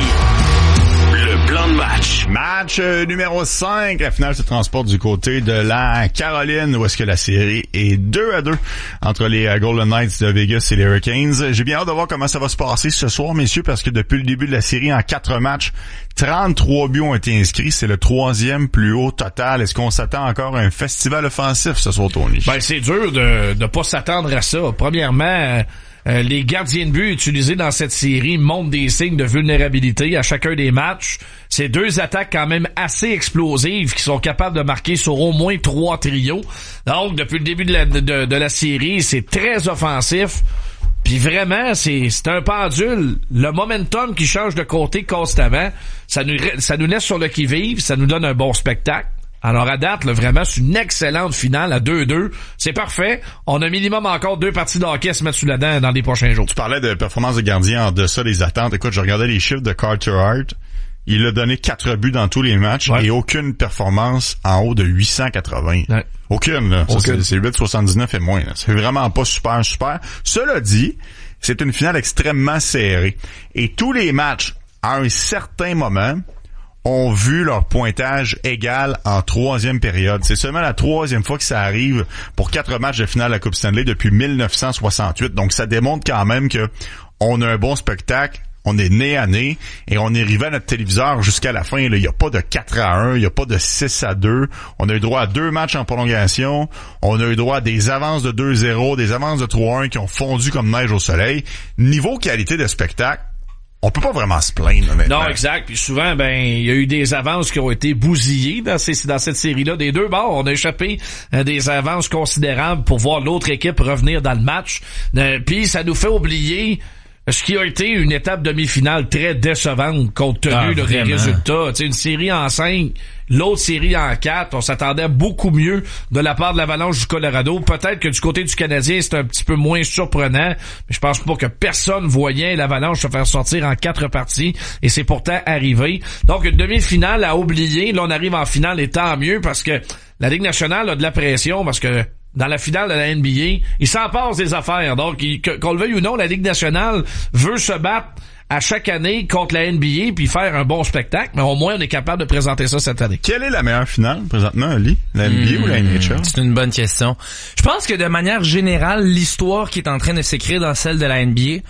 le plan de match. Match euh, numéro cinq. La finale se transporte du côté de la Caroline, où est-ce que la série est deux à deux entre les uh, Golden Knights de Vegas et les Hurricanes. J'ai bien hâte de voir comment ça va se passer ce soir, messieurs, parce que depuis le début de la série, en quatre matchs, trente-trois buts ont été inscrits. C'est le troisième plus haut total. Est-ce qu'on s'attend encore à un festival offensif ce soir, Tony? Ben, c'est dur de de pas s'attendre à ça. Premièrement, Euh, les gardiens de but utilisés dans cette série montrent des signes de vulnérabilité à chacun des matchs. C'est deux attaques quand même assez explosives qui sont capables de marquer sur au moins trois trios. Donc, depuis le début de la, de, de la série, c'est très offensif. Puis vraiment, c'est, c'est un pendule. Le momentum qui change de côté constamment, ça nous, ça nous laisse sur le qui-vive, ça nous donne un bon spectacle. Alors à date, là, vraiment, c'est une excellente finale à deux deux. C'est parfait. On a minimum encore deux parties de hockey à se mettre sous la dent dans les prochains jours. Tu parlais de performance de gardien en deçà des attentes. Écoute, je regardais les chiffres de Carter Hart. Il a donné quatre buts dans tous les matchs ouais. et aucune performance en haut de huit cent quatre-vingts. Ouais. Aucune, là. Ça, aucune. C'est, c'est huit virgule soixante-dix-neuf et moins. Là. C'est vraiment pas super, super. Cela dit, c'est une finale extrêmement serrée. Et tous les matchs, à un certain moment, ont vu leur pointage égal en troisième période. C'est seulement la troisième fois que ça arrive pour quatre matchs de finale de la Coupe Stanley depuis dix-neuf cent soixante-huit. Donc, ça démontre quand même que on a un bon spectacle. On est nez à nez et on est arrivé à notre téléviseur jusqu'à la fin. Il n'y a pas de quatre à un, il n'y a pas de six à deux. On a eu droit à deux matchs en prolongation. On a eu droit à des avances de deux zéro, des avances de trois un qui ont fondu comme neige au soleil. Niveau qualité de spectacle, on peut pas vraiment se plaindre, maintenant. Non, exact. Puis souvent, ben, il y a eu des avances qui ont été bousillées dans, ces, dans cette série-là. Des deux bords, on a échappé à des avances considérables pour voir l'autre équipe revenir dans le match. Euh, puis ça nous fait oublier ce qui a été une étape demi-finale très décevante compte tenu ah, là, des résultats. Tu sais, une série en cinq, l'autre série en quatre. On s'attendait à beaucoup mieux de la part de l'Avalanche du Colorado. Peut-être que du côté du Canadien, c'est un petit peu moins surprenant. Mais je pense pas que personne voyait l'Avalanche se faire sortir en quatre parties. Et c'est pourtant arrivé. Donc, une demi-finale à oublier. Là, on arrive en finale et tant mieux parce que la Ligue nationale a de la pression parce que dans la finale de la N B A, il s'en passe des affaires. Donc, il, qu'on le veuille ou non, la Ligue nationale veut se battre à chaque année contre la N B A puis faire un bon spectacle, mais au moins on est capable de présenter ça cette année. Quelle est la meilleure finale présentement, Ali? La N B A mmh, ou la N H L? C'est une bonne question. Je pense que de manière générale, l'histoire qui est en train de s'écrire dans celle de la N B A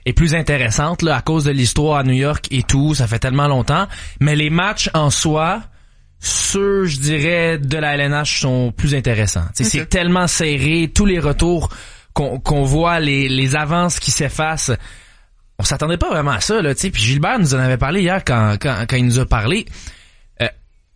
est plus intéressante là à cause de l'histoire à New York et tout, ça fait tellement longtemps, mais les matchs en soi, ceux je dirais de la L N H sont plus intéressants. Okay. C'est tellement serré, tous les retours qu'on qu'on voit, les les avances qui s'effacent. On s'attendait pas vraiment à ça là, tu sais. Puis Gilbert nous en avait parlé hier quand quand quand il nous a parlé. Euh,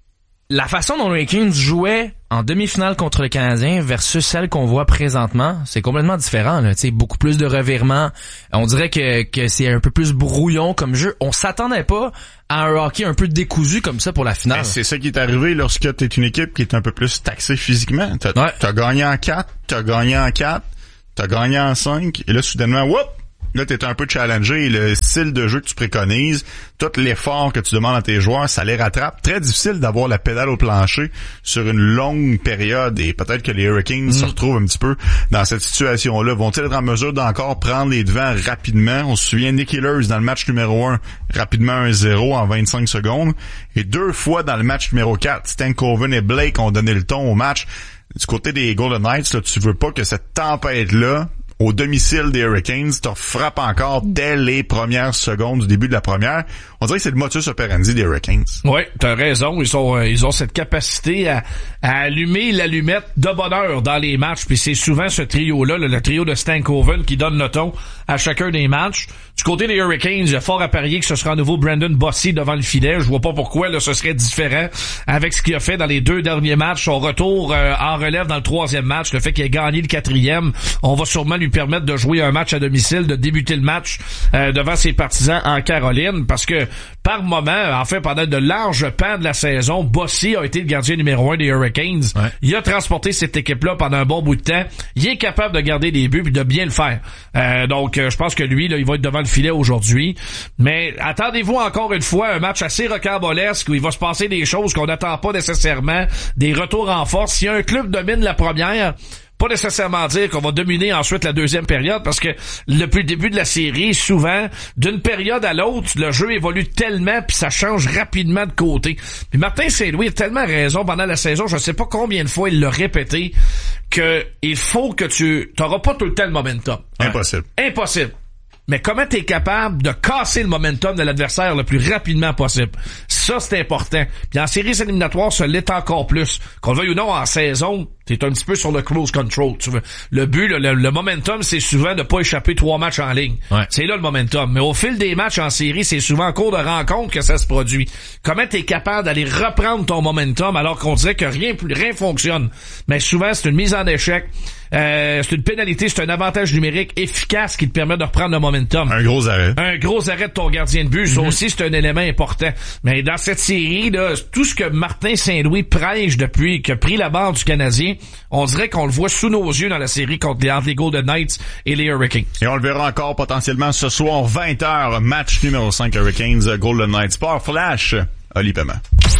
la façon dont les Kings jouaient en demi-finale contre le Canadien versus celle qu'on voit présentement, c'est complètement différent là, tu sais, beaucoup plus de revirements. On dirait que que c'est un peu plus brouillon comme jeu. On s'attendait pas à un hockey un peu décousu comme ça pour la finale. Ben, c'est ça qui est arrivé lorsque t'es une équipe qui est un peu plus taxée physiquement. T'as, ouais. t'as gagné en quatre, t'as gagné en quatre, t'as gagné en cinq, et là soudainement, whoop! Là, t'es un peu challengé, le style de jeu que tu préconises, tout l'effort que tu demandes à tes joueurs, ça les rattrape. Très difficile d'avoir la pédale au plancher sur une longue période, et peut-être que les Hurricanes mmh. se retrouvent un petit peu dans cette situation-là. Vont-ils être en mesure d'encore prendre les devants rapidement? On se souvient Nick Ehlers dans le match numéro un, rapidement un zéro en vingt-cinq secondes. Et deux fois dans le match numéro quatre, Stankoven et Blake ont donné le ton au match. Du côté des Golden Knights, là, tu veux pas que cette tempête-là au domicile des Hurricanes, te frappe encore dès les premières secondes du début de la première. On dirait que c'est le modus operandi des Hurricanes. Oui, t'as raison. Ils sont, euh, ils ont cette capacité à, à allumer l'allumette de bonheur dans les matchs. Puis c'est souvent ce trio-là, le, le trio de Stankoven, qui donne le ton à chacun des matchs. Du côté des Hurricanes, il y a fort à parier que ce sera à nouveau Brandon Bossy devant le filet. Je vois pas pourquoi là ce serait différent avec ce qu'il a fait dans les deux derniers matchs. Son retour euh, en relève dans le troisième match, le fait qu'il ait gagné le quatrième, on va sûrement lui permettre de jouer un match à domicile, de débuter le match euh, devant ses partisans en Caroline, parce que par moment, en fait, pendant de larges pans de la saison, Bossy a été le gardien numéro un des Hurricanes. Ouais. Il a transporté cette équipe-là pendant un bon bout de temps. Il est capable de garder des buts et de bien le faire. Euh, donc, euh, je pense que lui, là, il va être devant le filet aujourd'hui. Mais attendez-vous encore une fois un match assez rocambolesque où il va se passer des choses qu'on n'attend pas nécessairement, des retours en force. Si un club domine la première, pas nécessairement dire qu'on va dominer ensuite la deuxième période, parce que depuis le début de la série, souvent, d'une période à l'autre, le jeu évolue tellement puis ça change rapidement de côté. Puis Martin Saint-Louis a tellement raison pendant la saison, je sais pas combien de fois il l'a répété, que il faut que tu t'auras pas tout le temps le momentum. Impossible. Hein? Impossible. Mais comment t'es capable de casser le momentum de l'adversaire le plus rapidement possible? Ça, c'est important. Puis en séries éliminatoires, ça l'est encore plus. Qu'on le veuille ou non, en saison, t'es un petit peu sur le close control. Tu veux. Le but, le, le momentum, c'est souvent de pas échapper trois matchs en ligne. Ouais. C'est là le momentum. Mais au fil des matchs en série, c'est souvent en cours de rencontre que ça se produit. Comment t'es capable d'aller reprendre ton momentum alors qu'on dirait que rien, rien fonctionne? Mais souvent, c'est une mise en échec. Euh, c'est une pénalité, c'est un avantage numérique efficace qui te permet de reprendre le momentum. Un gros arrêt. Un gros arrêt de ton gardien de but. Mm-hmm. Ça aussi, c'est un élément important. Mais dans cette série, là, tout ce que Martin Saint-Louis prêche depuis qu'il a pris la barre du Canadien, on dirait qu'on le voit sous nos yeux dans la série contre les, entre les Golden Knights et les Hurricanes. Et on le verra encore potentiellement ce soir, vingt heures, match numéro cinq Hurricanes, Golden Knights. Sport Flash, Oli Paiement.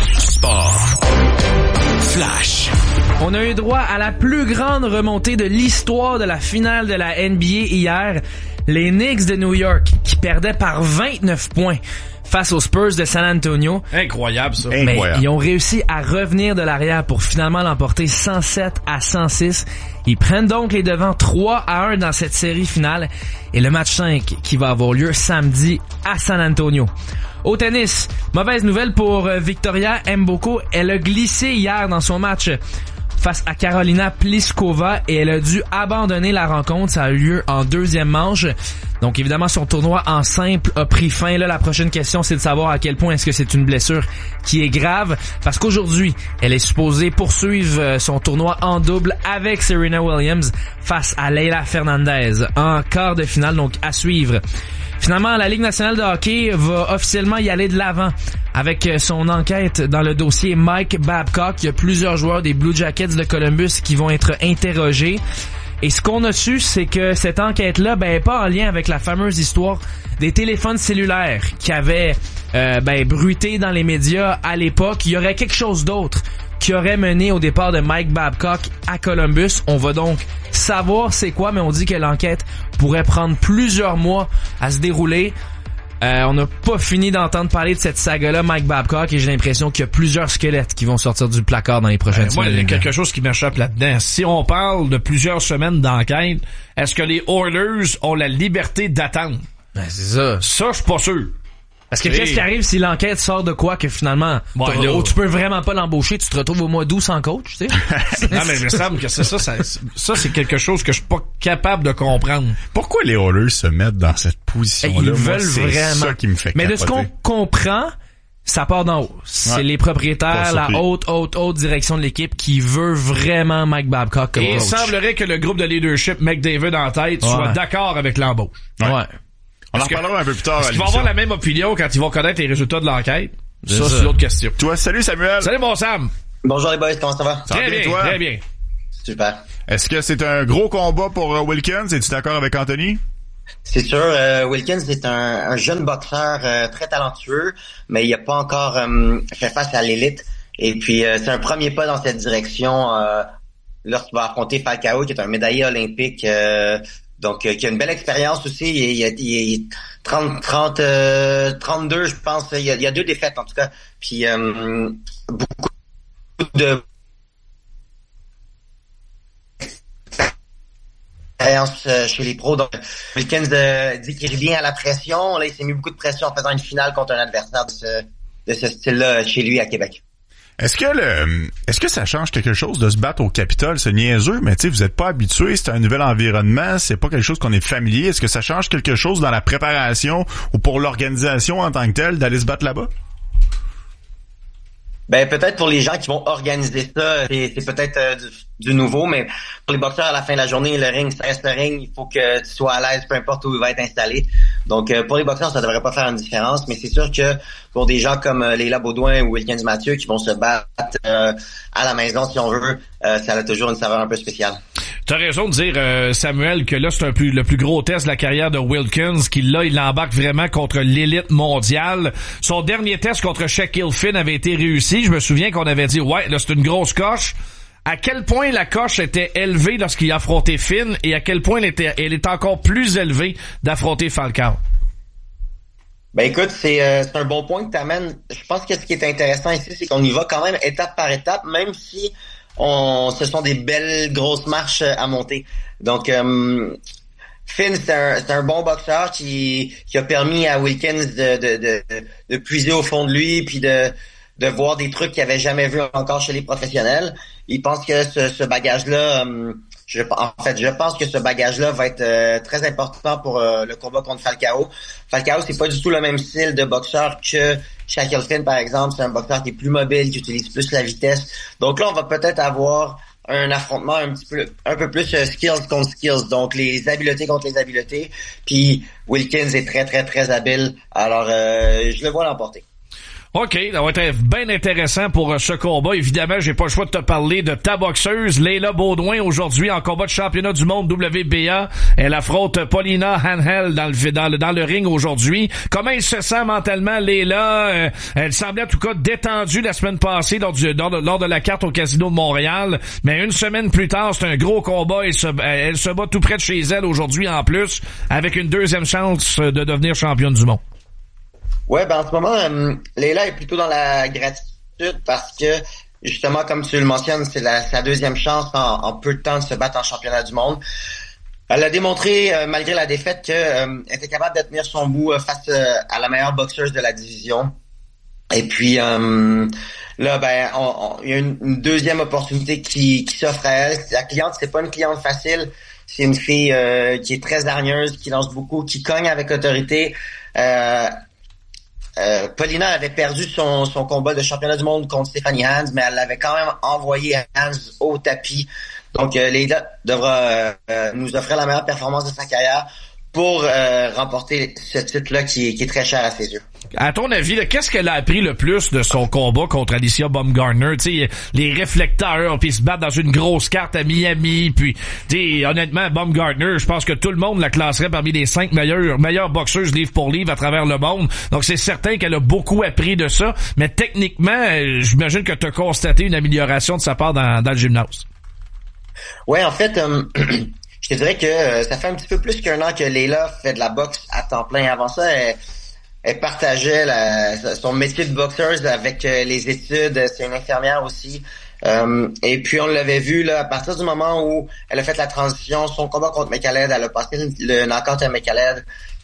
Sport Flash. On a eu droit à la plus grande remontée de l'histoire de la finale de la N B A hier. Les Knicks de New York qui perdaient par vingt-neuf points face aux Spurs de San Antonio. Incroyable ça. Mais Incroyable. Ils ont réussi à revenir de l'arrière pour finalement l'emporter cent sept à cent six. Ils prennent donc les devants trois à un dans cette série finale et le match cinq qui va avoir lieu samedi à San Antonio. Au tennis, mauvaise nouvelle pour Victoria Mboko. Elle a glissé hier dans son match face à Karolina Pliskova et elle a dû abandonner la rencontre. Ça a eu lieu en deuxième manche. Donc évidemment, son tournoi en simple a pris fin. Là, la prochaine question, c'est de savoir à quel point est-ce que c'est une blessure qui est grave. Parce qu'aujourd'hui, elle est supposée poursuivre son tournoi en double avec Serena Williams face à Leylah Fernandez en quart de finale, donc à suivre. Finalement, la Ligue nationale de hockey va officiellement y aller de l'avant avec son enquête dans le dossier Mike Babcock. Il y a plusieurs joueurs des Blue Jackets de Columbus qui vont être interrogés. Et ce qu'on a su, c'est que cette enquête-là, ben, est pas en lien avec la fameuse histoire des téléphones cellulaires qui avaient euh, ben, bruité dans les médias à l'époque. Il y aurait quelque chose d'autre qui aurait mené au départ de Mike Babcock à Columbus. On va donc savoir c'est quoi, mais on dit que l'enquête pourrait prendre plusieurs mois à se dérouler. Euh, on n'a pas fini d'entendre parler de cette saga-là, Mike Babcock, et j'ai l'impression qu'il y a plusieurs squelettes qui vont sortir du placard dans les prochaines euh, semaines. Moi, il y a quelque chose qui m'échappe là-dedans. Si on parle de plusieurs semaines d'enquête, est-ce que les Oilers ont la liberté d'attendre? Ben, c'est ça. Ça, je suis pas sûr. Parce que qu'est-ce qui arrive si l'enquête sort de quoi que finalement, ouais, là, oh, tu peux vraiment pas l'embaucher, tu te retrouves au mois d'août sans coach, tu sais? Non, mais il me semble que c'est ça, ça, ça, c'est quelque chose que je suis pas capable de comprendre. Pourquoi les Oilers se mettent dans cette position-là? Ils Moi, veulent c'est vraiment. ça qui me fait mais capoter. de ce qu'on comprend, ça part d'en haut. C'est ouais. les propriétaires, la haute, haute, haute direction de l'équipe qui veut vraiment Mike Babcock comme Et coach. il semblerait que le groupe de leadership McDavid en tête ouais. soit d'accord avec l'embauche. Ouais. ouais. On en reparlera un peu plus tard. Est-ce qu'ils vont avoir la même opinion quand ils vont connaître les résultats de l'enquête? Ça, ça, c'est l'autre question. Toi, salut Samuel. Salut mon Sam. Bonjour les boys, comment ça va? Ça très bien, toi? Très bien. Super. Est-ce que c'est un gros combat pour uh, Wilkins? Es-tu d'accord avec Anthony? C'est sûr, euh, Wilkins est un, un jeune boxeur euh, très talentueux, mais il n'a pas encore euh, fait face à l'élite. Et puis, euh, c'est un premier pas dans cette direction euh, lorsqu'il va affronter Falcao, qui est un médaillé olympique, euh, donc euh, qui a une belle expérience aussi. Il, il, il, il trente, trente, euh, trente-deux, je pense. Il y, a, il y a deux défaites en tout cas. Puis euh, beaucoup de expérience chez les pros. Donc, Wilkins euh, dit qu'il revient à la pression. Là, il s'est mis beaucoup de pression en faisant une finale contre un adversaire de ce, de ce style-là chez lui à Québec. Est-ce que le, est-ce que ça change quelque chose de se battre au Capitole? C'est niaiseux, mais tu sais, vous êtes pas habitué, c'est un nouvel environnement, c'est pas quelque chose qu'on est familier. Est-ce que ça change quelque chose dans la préparation ou pour l'organisation en tant que telle d'aller se battre là-bas? Ben peut-être pour les gens qui vont organiser ça, c'est, c'est peut-être euh, du, du nouveau, mais pour les boxeurs à la fin de la journée, le ring, ça reste le ring, il faut que tu sois à l'aise, peu importe où il va être installé. Donc euh, pour les boxeurs, ça devrait pas faire une différence, mais c'est sûr que pour des gens comme euh, Leila Baudouin ou Wilkins Mathieu qui vont se battre euh, à la maison, si on veut, euh, ça a toujours une saveur un peu spéciale. Tu as raison de dire, euh, Samuel, que là, c'est un plus, le plus gros test de la carrière de Wilkins, qui là, il embarque vraiment contre l'élite mondiale. Son dernier test contre Shaquille Finn avait été réussi. Je me souviens qu'on avait dit, ouais, là, c'est une grosse coche. À quel point la coche était élevée lorsqu'il affrontait Finn et à quel point elle était, elle est encore plus élevée d'affronter Falcao? Ben écoute, c'est, euh, c'est un bon point que tu amènes. Je pense que ce qui est intéressant ici, c'est qu'on y va quand même étape par étape, même si on, ce sont des belles grosses marches à monter. Donc, euh, Finn, c'est un, c'est un bon boxeur qui, qui a permis à Wilkins de, de, de, de puiser au fond de lui puis de, de voir des trucs qu'il avait jamais vus encore chez les professionnels. Il pense que ce, ce bagage-là, euh, je, en fait, je pense que ce bagage-là va être euh, très important pour euh, le combat contre Falcao. Falcao, c'est pas du tout le même style de boxeur que Shaquille Finn, par exemple. C'est un boxeur qui est plus mobile, qui utilise plus la vitesse. Donc là, on va peut-être avoir un affrontement un petit peu, un peu plus euh, skills contre skills. Donc les habiletés contre les habiletés. Puis Wilkins est très, très, très habile. Alors, euh, je le vois l'emporter. OK, ça va être bien intéressant pour ce combat. Évidemment, j'ai pas le choix de te parler de ta boxeuse, Leila Baudouin, aujourd'hui en combat de championnat du monde W B A. Elle affronte Paulina Hanhel dans le, dans le, dans le ring aujourd'hui. Comment elle se sent mentalement, Leila? Euh, elle semblait en tout cas détendue la semaine passée lors, du, lors, de, lors de la carte au Casino de Montréal. Mais une semaine plus tard, c'est un gros combat. Elle se, elle se bat tout près de chez elle aujourd'hui en plus, avec une deuxième chance de devenir championne du monde. Ouais, ben en ce moment, euh, Leila est plutôt dans la gratitude parce que, justement, comme tu le mentionnes, c'est la, sa deuxième chance en, en peu de temps de se battre en championnat du monde. Elle a démontré, euh, malgré la défaite, qu'elle euh, était capable de tenir son bout euh, face euh, à la meilleure boxeuse de la division. Et puis, euh, là, ben, il y a une, une deuxième opportunité qui, qui s'offre à elle. La cliente, c'est pas une cliente facile. C'est une fille euh, qui est très hargneuse, qui lance beaucoup, qui cogne avec autorité. Euh, Euh, Paulina avait perdu son, son combat de championnat du monde contre Stephanie Hans, mais elle l'avait quand même envoyé Hans au tapis. Donc, euh, Leila devra euh, nous offrir la meilleure performance de sa carrière pour euh, remporter ce titre-là qui, qui est très cher à ses yeux. À ton avis, là, qu'est-ce qu'elle a appris le plus de son combat contre Alicia Baumgartner? T'sais, les réflecteurs, puis se battre dans une grosse carte à Miami, puis t'sais, honnêtement, Baumgartner, je pense que tout le monde la classerait parmi les cinq meilleures, meilleures boxeuses livre pour livre à travers le monde. Donc c'est certain qu'elle a beaucoup appris de ça, mais techniquement, j'imagine que tu as constaté une amélioration de sa part dans, dans le gymnase. Ouais, en fait... Euh... Je te dirais que euh, ça fait un petit peu plus qu'un an que Leila fait de la boxe à temps plein. Avant ça, elle, elle partageait la, son métier de boxeuse avec euh, les études. C'est une infirmière aussi. Euh, et puis, on l'avait vu là à partir du moment où elle a fait la transition, son combat contre Mekhaled, elle a passé le knockout à Mekhaled.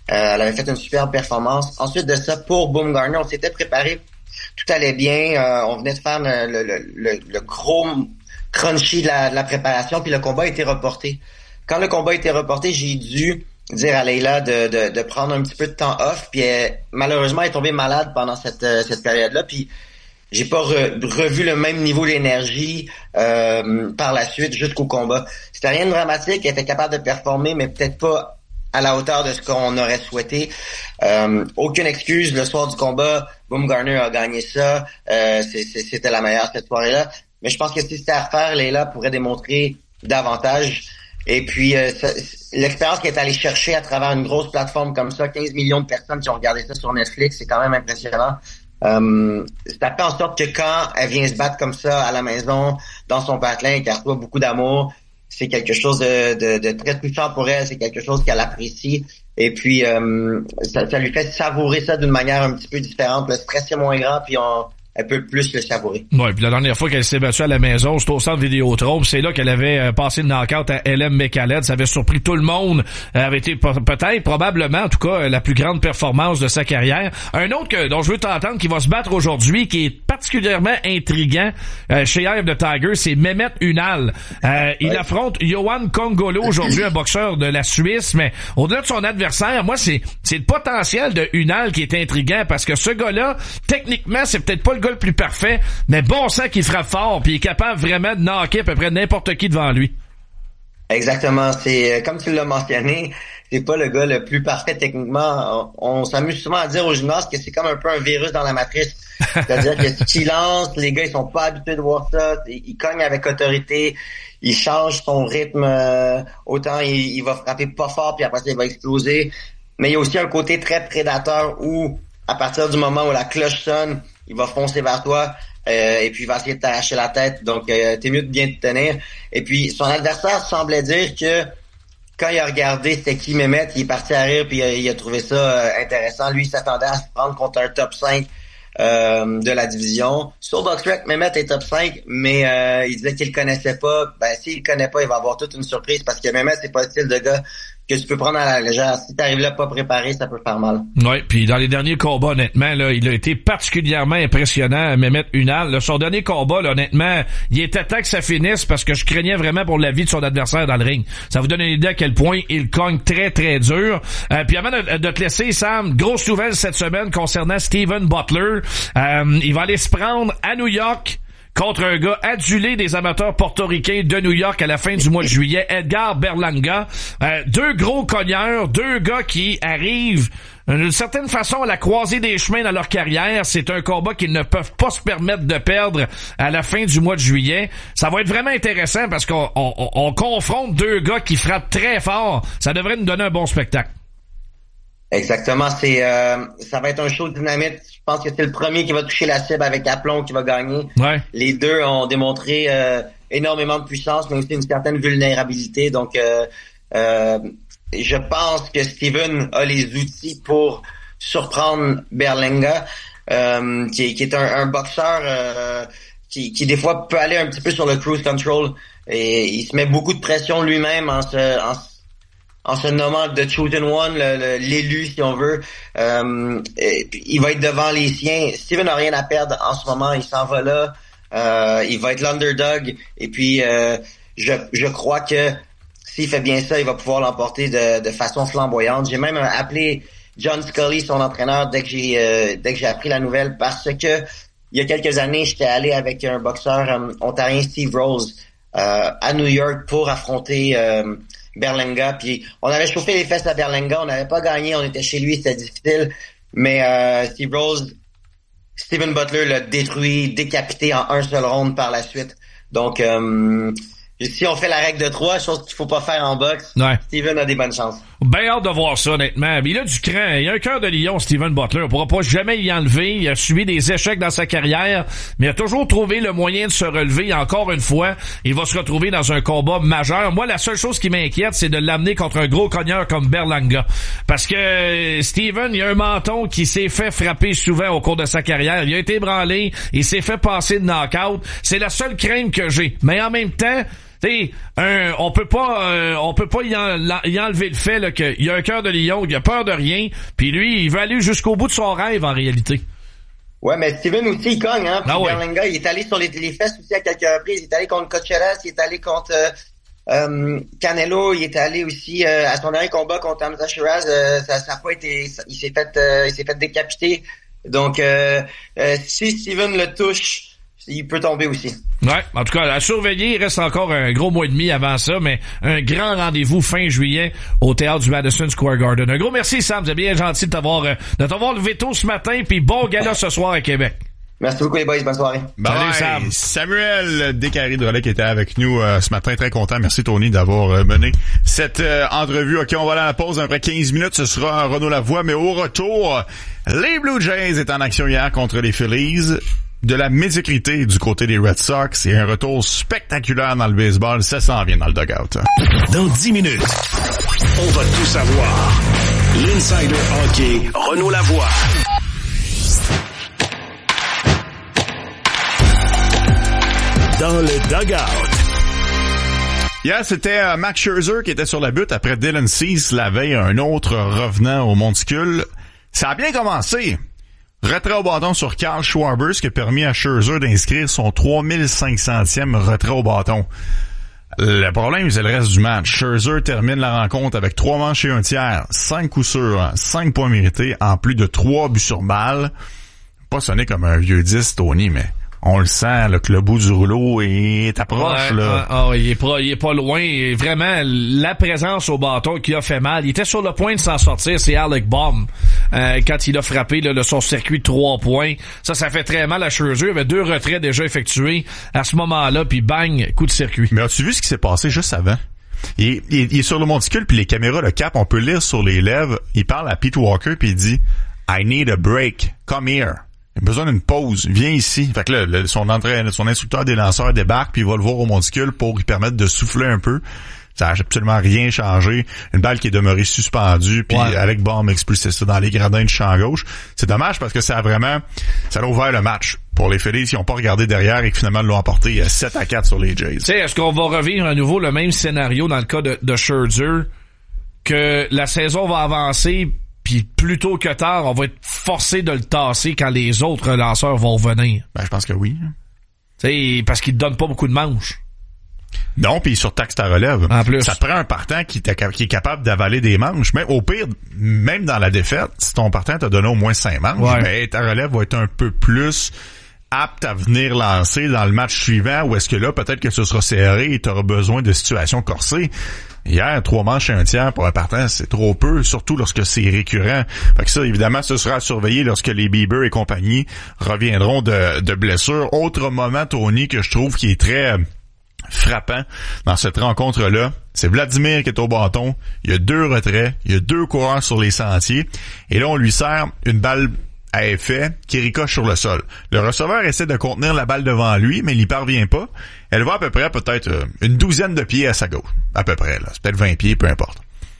Euh, elle avait fait une superbe performance. Ensuite de ça, pour Baumgartner, on s'était préparé. Tout allait bien. Euh, on venait de faire le, le, le, le gros crunchy de la, de la préparation, puis le combat a été reporté. Quand le combat a été reporté, j'ai dû dire à Leila de, de, de prendre un petit peu de temps off, puis elle, malheureusement, elle est tombée malade pendant cette, cette période-là, puis j'ai pas re, revu le même niveau d'énergie euh, par la suite jusqu'au combat. C'était rien de dramatique, elle était capable de performer, mais peut-être pas à la hauteur de ce qu'on aurait souhaité. Euh, aucune excuse, le soir du combat, Baumgartner a gagné ça, euh, c'est, c'est, c'était la meilleure cette soirée-là. Mais je pense que si c'était à refaire, Leila pourrait démontrer davantage. Et puis, euh, ça, l'expérience qu'elle est allée chercher à travers une grosse plateforme comme ça, quinze millions de personnes qui ont regardé ça sur Netflix, c'est quand même impressionnant. Euh, ça fait en sorte que quand elle vient se battre comme ça à la maison, dans son patelin, qu'elle reçoit beaucoup d'amour, c'est quelque chose de, de, de très touchant pour elle, c'est quelque chose qu'elle apprécie. Et puis, euh, ça, ça lui fait savourer ça d'une manière un petit peu différente. Le stress est moins grand, puis on... elle peut plus le savourer. Ouais, puis la dernière fois qu'elle s'est battue à la maison, c'était au centre Vidéotron, c'est là qu'elle avait euh, passé le knock-out à L M McCalled. Ça avait surpris tout le monde. Elle avait été peut-être, probablement, en tout cas, la plus grande performance de sa carrière. Un autre que, dont je veux t'entendre, qui va se battre aujourd'hui, qui est particulièrement intriguant euh, chez Eye of the Tiger, c'est Mehmet Ünal. Euh, il ouais. affronte Yohan Kongolo aujourd'hui, un boxeur de la Suisse, mais au-delà de son adversaire, moi, c'est c'est le potentiel de Ünal qui est intriguant, parce que ce gars-là, techniquement, c'est peut-être pas le gars le plus parfait, mais bon sang qu'il frappe fort, puis il est capable vraiment de knocker à peu près n'importe qui devant lui. Exactement, c'est comme tu l'as mentionné, c'est pas le gars le plus parfait techniquement. On, on s'amuse souvent à dire aux gymnastes que c'est comme un peu un virus dans la matrice. C'est-à-dire que ce qu'il lance, les gars ils sont pas habitués de voir ça, ils cognent avec autorité, il change son rythme, euh, autant il, il va frapper pas fort puis après ça il va exploser. Mais il y a aussi un côté très prédateur où à partir du moment où la cloche sonne, il va foncer vers toi euh, et puis il va essayer de t'arracher la tête. Donc, euh, t'es mieux de bien te tenir. Et puis, son adversaire semblait dire que quand il a regardé c'était qui Mehmet, il est parti à rire puis il a, il a trouvé ça euh, intéressant. Lui, il s'attendait à se prendre contre un top cinq euh, de la division. Sur BoxRec, Mehmet est top cinq, mais euh, il disait qu'il le connaissait pas. Ben, s'il le connaît pas, il va avoir toute une surprise parce que Mehmet, c'est pas le style de gars que tu peux prendre à la légère. Si t'arrives là pas préparé, ça peut faire mal. Oui, puis dans les derniers combats, honnêtement, là, il a été particulièrement impressionnant, Mehmet Ünal. Là, son dernier combat, là, honnêtement, il était temps que ça finisse parce que je craignais vraiment pour la vie de son adversaire dans le ring. Ça vous donne une idée à quel point il cogne très, très dur. Euh, puis avant de, de te laisser, Sam, grosse nouvelle cette semaine concernant Steven Butler. Euh, il va aller se prendre à New York contre un gars adulé des amateurs portoricains de New York à la fin du mois de juillet, Edgar Berlanga. Euh, deux gros cogneurs, deux gars qui arrivent d'une certaine façon à la croisée des chemins dans leur carrière. C'est un combat qu'ils ne peuvent pas se permettre de perdre à la fin du mois de juillet. Ça va être vraiment intéressant parce qu'on on, on confronte deux gars qui frappent très fort. Ça devrait nous donner un bon spectacle. Exactement, c'est euh, ça va être un show de dynamite. Je pense que c'est le premier qui va toucher la cible avec aplomb qui va gagner. Ouais. Les deux ont démontré euh, énormément de puissance, mais aussi une certaine vulnérabilité. Donc, euh, euh, je pense que Steven a les outils pour surprendre Berlanga, euh, qui, qui est un, un boxeur euh, qui, qui des fois peut aller un petit peu sur le cruise control et il se met beaucoup de pression lui-même en se en, en se nommant The Chosen One, le, le, l'élu si on veut. Euh, et, il va être devant les siens. Steven n'a rien à perdre en ce moment, il s'en va là. Euh, il va être l'underdog et puis euh, je, je crois que s'il fait bien ça, il va pouvoir l'emporter de, de façon flamboyante. J'ai même appelé John Scully, son entraîneur, dès que j'ai euh, dès que j'ai appris la nouvelle, parce que il y a quelques années, j'étais allé avec un boxeur euh, ontarien, Steve Rose, euh, à New York pour affronter euh, Berlanga. Puis on avait chauffé les fesses à Berlanga, on n'avait pas gagné, on était chez lui, c'était difficile. Mais euh, Steve Rose, Steven Butler l'a détruit, décapité en un seul round par la suite. Donc, euh, si on fait la règle de trois, chose qu'il faut pas faire en boxe, ouais. Steven a des bonnes chances. Ben hâte de voir ça, honnêtement. Mais il a du cran. Il a un cœur de lion, Steven Butler. On pourra pas jamais y enlever. Il a subi des échecs dans sa carrière, mais il a toujours trouvé le moyen de se relever. Encore une fois, il va se retrouver dans un combat majeur. Moi, la seule chose qui m'inquiète, c'est de l'amener contre un gros cogneur comme Berlanga. Parce que Steven, il a un menton qui s'est fait frapper souvent au cours de sa carrière. Il a été ébranlé. Il s'est fait passer de knock-out. C'est la seule crainte que j'ai. Mais en même temps, T'sais, un, on peut pas, euh, on peut pas y, en, y enlever le fait là, qu'il y a un cœur de lion, il a peur de rien, puis lui, il veut aller jusqu'au bout de son rêve en réalité. Ouais, mais Steven aussi, il cogne, hein. Puis ah ouais. Berlanga, il est allé sur les, les fesses aussi à quelques reprises. Il est allé contre Cocheras, il est allé contre euh, euh, Canelo, il est allé aussi euh, à son dernier combat contre Hamza Shiraz. Euh, ça, ça a pas été, ça, il s'est fait, euh, il s'est fait décapiter. Donc, euh, euh, si Steven le touche, il peut tomber aussi. Ouais, en tout cas, à surveiller, il reste encore un gros mois et demi avant ça, mais un grand rendez-vous fin juillet au théâtre du Madison Square Garden. Un gros merci, Sam, c'est bien gentil de t'avoir, de t'avoir levé tôt ce matin, puis bon gala ce soir à Québec. Merci beaucoup les boys, bonne soirée. Salut Sam. Samuel Descaries de Relais qui était avec nous euh, ce matin, très content. Merci Tony d'avoir euh, mené cette euh, entrevue. Ok, on va aller à la pause après quinze minutes, ce sera Renaud Lavoie, mais au retour, les Blue Jays étaient en action hier contre les Phillies. De la médiocrité du côté des Red Sox et un retour spectaculaire dans le baseball, ça s'en vient dans le dugout. Dans dix minutes, on va tout savoir. L'Insider Hockey, Renaud Lavoie. Dans le dugout. Hier, c'était euh, Max Scherzer qui était sur la butte après Dylan Cease la veille, un autre revenant au monticule. Ça a bien commencé. Retrait au bâton sur Kyle Schwarber, ce qui a permis à Scherzer d'inscrire son trois mille cinq centième retrait au bâton. Le problème, c'est le reste du match. Scherzer termine la rencontre avec trois manches et un tiers, cinq coups sûrs, cinq points mérités, en plus de trois buts sur balle. Pas sonné comme un vieux dix, Tony, mais on le sent là, que le bout du rouleau est approche. Ouais, là. Ah, ah, il est pas, il est pas loin. Et vraiment, la présence au bâton qui a fait mal. Il était sur le point de s'en sortir, c'est Alec Bohm. Euh, quand il a frappé là, le, son circuit de trois points. Ça, ça fait très mal à Scherzer. Il y avait deux retraits déjà effectués à ce moment-là, puis bang, coup de circuit. Mais as-tu vu ce qui s'est passé juste avant? Il est, il est, il est sur le monticule, puis les caméras le capent. On peut lire sur les lèvres. Il parle à Pete Walker, puis il dit « I need a break. Come here. » Il a besoin d'une pause. Viens ici. Fait que là, le, son entraîneur, son instructeur des lanceurs débarque, puis il va le voir au monticule pour lui permettre de souffler un peu. Ça n'a absolument rien changé. Une balle qui est demeurée suspendue, puis ouais. Alec Bohm expulsé ça dans les gradins du champ gauche. C'est dommage parce que ça a vraiment, ça a ouvert le match pour les Phillies. Ils n'ont pas regardé derrière et que finalement l'ont emporté sept à quatre sur les Jays. Tu sais, est-ce qu'on va revivre à nouveau le même scénario dans le cas de, de Scherzer, que la saison va avancer, puis plus tôt que tard, on va être forcé de le tasser quand les autres lanceurs vont revenir? Ben, je pense que oui. Tu sais, parce qu'il te donne pas beaucoup de manches. Non, puis il surtaxe ta relève. En plus. Ça te prend un partant qui, qui est capable d'avaler des manches. Mais au pire, même dans la défaite, si ton partant t'a donné au moins cinq manches, ouais. ben, ta relève va être un peu plus apte à venir lancer dans le match suivant, ou est-ce que là, peut-être que ce sera serré et tu auras besoin de situations corsées. Hier, trois manches et un tiers pour un partant, c'est trop peu, surtout lorsque c'est récurrent. Fait que ça, évidemment, ce sera à surveiller lorsque les Bieber et compagnie reviendront de, de blessures. Autre moment, Tony, que je trouve qui est très frappant dans cette rencontre-là, c'est Vladimir qui est au bâton. Il y a deux retraits, il y a deux coureurs sur les sentiers, et là, on lui sert une balle à effet qui ricoche sur le sol. Le receveur essaie de contenir la balle devant lui, mais il n'y parvient pas. Elle va à peu près peut-être une douzaine de pieds à sa gauche. À peu près, là. C'est peut-être vingt pieds, peu importe.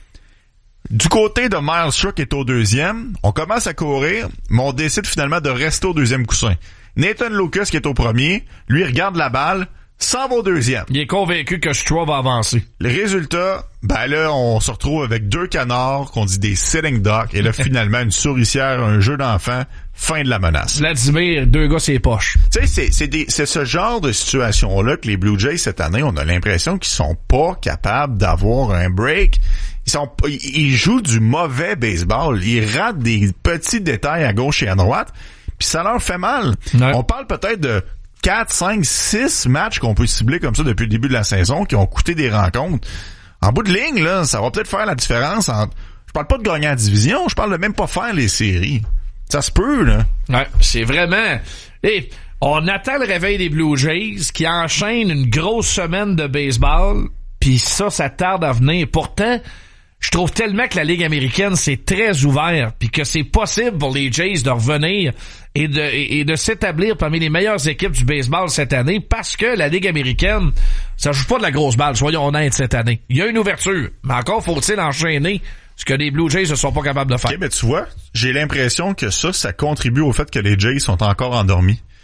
Du côté de Miles Struck qui est au deuxième, on commence à courir, mais on décide finalement de rester au deuxième coussin. Nathan Lucas qui est au premier, lui regarde la balle, s'en va au deuxième. Il est convaincu que Stroh va avancer. Le résultat, ben là, on se retrouve avec deux canards qu'on dit des sitting ducks, et là, finalement, une souricière, un jeu d'enfant, fin de la menace. Vladimir, deux gars, c'est poches. Tu sais, c'est, c'est, des, c'est ce genre de situation-là que les Blue Jays, cette année, on a l'impression qu'ils sont pas capables d'avoir un break. Ils sont, ils jouent du mauvais baseball. Ils ratent des petits détails à gauche et à droite, puis ça leur fait mal. Ouais. On parle peut-être de quatre, cinq, six matchs qu'on peut cibler comme ça depuis le début de la saison, qui ont coûté des rencontres. En bout de ligne, là, ça va peut-être faire la différence entre... Je parle pas de gagner en division, je parle de même pas faire les séries. Ça se peut, là. Ouais, c'est vraiment... Hey, on attend le réveil des Blue Jays qui enchaînent une grosse semaine de baseball, puis ça, ça tarde à venir. Pourtant, je trouve tellement que la Ligue américaine, c'est très ouvert, puis que c'est possible pour les Jays de revenir et de, et, et de s'établir parmi les meilleures équipes du baseball cette année, parce que la Ligue américaine, ça joue pas de la grosse balle, soyons honnêtes, cette année. Il y a une ouverture, mais encore faut-il enchaîner ce que les Blue Jays ne sont pas capables de faire. OK, mais tu vois, j'ai l'impression que ça, ça contribue au fait que les Jays sont encore endormis.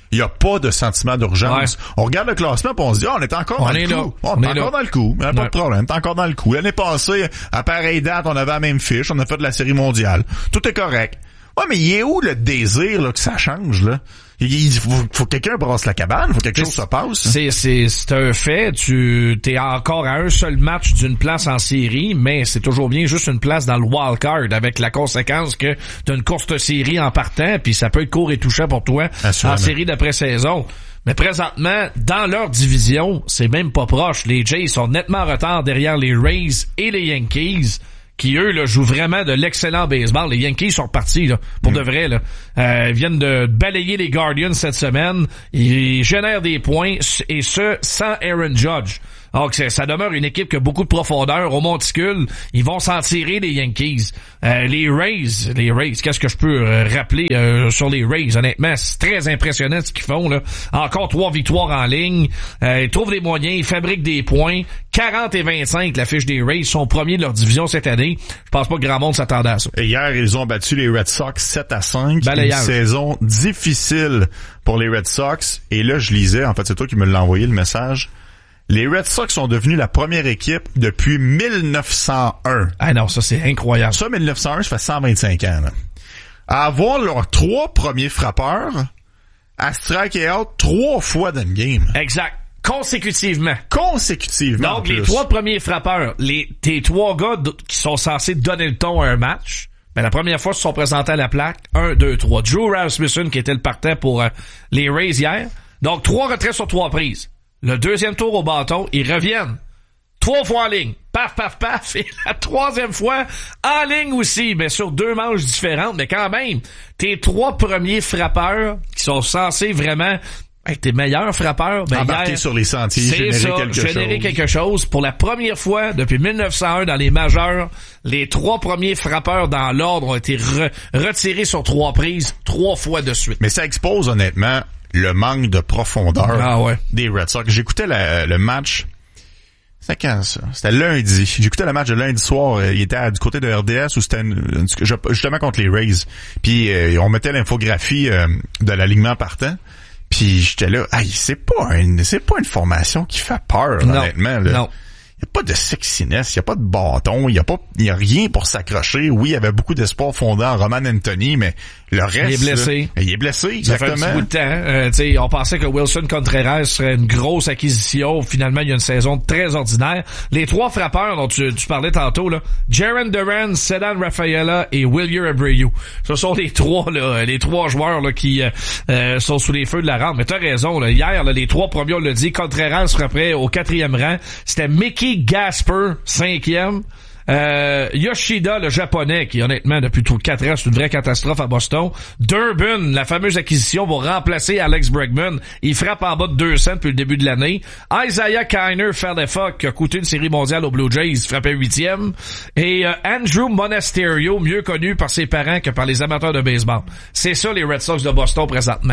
il y a pas de sentiment d'urgence. Ouais. On regarde le classement et on se dit, ah, on est encore on dans est le là. coup. On, on est, est encore là. dans le coup. Il n'y a ouais. pas de problème. On est encore dans le coup. L'année passée, à pareille date, on avait la même fiche. On a fait de la série mondiale. Tout est correct. Ouais, mais il est où le désir, là, que ça change, là? Il faut, faut que quelqu'un brasse la cabane, faut que quelque chose se passe. C'est, c'est, c'est un fait. Tu, t'es encore à un seul match d'une place en série, mais c'est toujours bien juste une place dans le wild card, avec la conséquence que t'as une courte série en partant, puis ça peut être court et touchant pour toi en série d'après-saison. Mais présentement, dans leur division, c'est même pas proche. Les Jays sont nettement en retard derrière les Rays et les Yankees, qui, eux, là, jouent vraiment de l'excellent baseball. Les Yankees sont repartis, là, pour mmh. de vrai, là. Euh, ils viennent de balayer les Guardians cette semaine. Ils génèrent des points, et ce, sans Aaron Judge. Donc, ça demeure une équipe qui a beaucoup de profondeur. Au monticule, ils vont s'en tirer, les Yankees. Euh, les Rays, les Rays, qu'est-ce que je peux euh, rappeler euh, sur les Rays? Honnêtement, c'est très impressionnant ce qu'ils font, là. Encore trois victoires en ligne. Euh, ils trouvent des moyens, ils fabriquent des points. quarante et vingt-cinq, la fiche des Rays, sont premiers de leur division cette année. Je pense pas que grand monde s'attendait à ça. Et hier, ils ont battu les Red Sox sept à cinq. Balayage. Une saison difficile pour les Red Sox. Et là, je lisais, en fait, c'est toi qui me l'as envoyé, le message. Les Red Sox sont devenus la première équipe depuis mille neuf cent un. Ah non, ça c'est incroyable. Ça, mille neuf cent un, ça fait cent vingt-cinq ans. Là. À avoir leurs trois premiers frappeurs à striker out trois fois dans le game. Exact. Consécutivement. Consécutivement. Donc, les trois premiers frappeurs, les tes trois gars d- qui sont censés donner le ton à un match, ben, la première fois, ils se sont présentés à la plaque. Un, deux, trois. Drew Rasmussen, qui était le partant pour euh, les Rays hier. Donc, trois retraits sur trois prises. Le deuxième tour au bâton, ils reviennent. Trois fois en ligne. Paf, paf, paf. Et la troisième fois, en ligne aussi, mais sur deux manches différentes. Mais quand même, tes trois premiers frappeurs qui sont censés vraiment être tes meilleurs frappeurs, ben embarquer hier, sur les sentiers, générer ça, quelque générer chose. quelque chose. Pour la première fois depuis mille neuf cent un dans les majeurs, les trois premiers frappeurs dans l'ordre ont été re- retirés sur trois prises, trois fois de suite. Mais ça expose honnêtement le manque de profondeur ah ouais. des Red Sox. J'écoutais la, le match. C'était quand ça? C'était lundi. J'écoutais le match de lundi soir. Il était à, du côté de R D S ou c'était une, une, justement contre les Rays. Puis euh, on mettait l'infographie euh, de l'alignement partant. Puis j'étais là, hey, c'est pas une, c'est pas une formation qui fait peur, non, honnêtement. Là. Non. Il n'y a pas de sexiness, il n'y a pas de bâton, il n'y a pas, il y a rien pour s'accrocher. Oui, il y avait beaucoup d'espoir fondé en Roman Anthony, mais le reste... Il est blessé. Là, il est blessé, exactement. Ça fait un petit bout de temps. Euh, t'sais, on pensait que Wilson Contreras serait une grosse acquisition. Finalement, il y a une saison très ordinaire. Les trois frappeurs dont tu, tu parlais tantôt, là, Jarren Duran, Ceddanne Rafaela et Wilyer Abreu. Ce sont les trois, là, les trois joueurs là, qui euh, sont sous les feux de la rampe. Mais t'as raison, là, hier, là, les trois premiers, on l'a dit, Contreras serait au quatrième rang. C'était Mickey Gasper, cinquième. Euh, Yoshida, le japonais, qui honnêtement, depuis tout quatre ans, c'est une vraie catastrophe à Boston. Durbin, la fameuse acquisition, va remplacer Alex Bregman. Il frappe en bas de deux cents depuis le début de l'année. Isaiah Kiner, Falefa, qui a coûté une série mondiale aux Blue Jays, frappait huitième. Et euh, Andrew Monasterio, mieux connu par ses parents que par les amateurs de baseball. C'est ça les Red Sox de Boston présentement.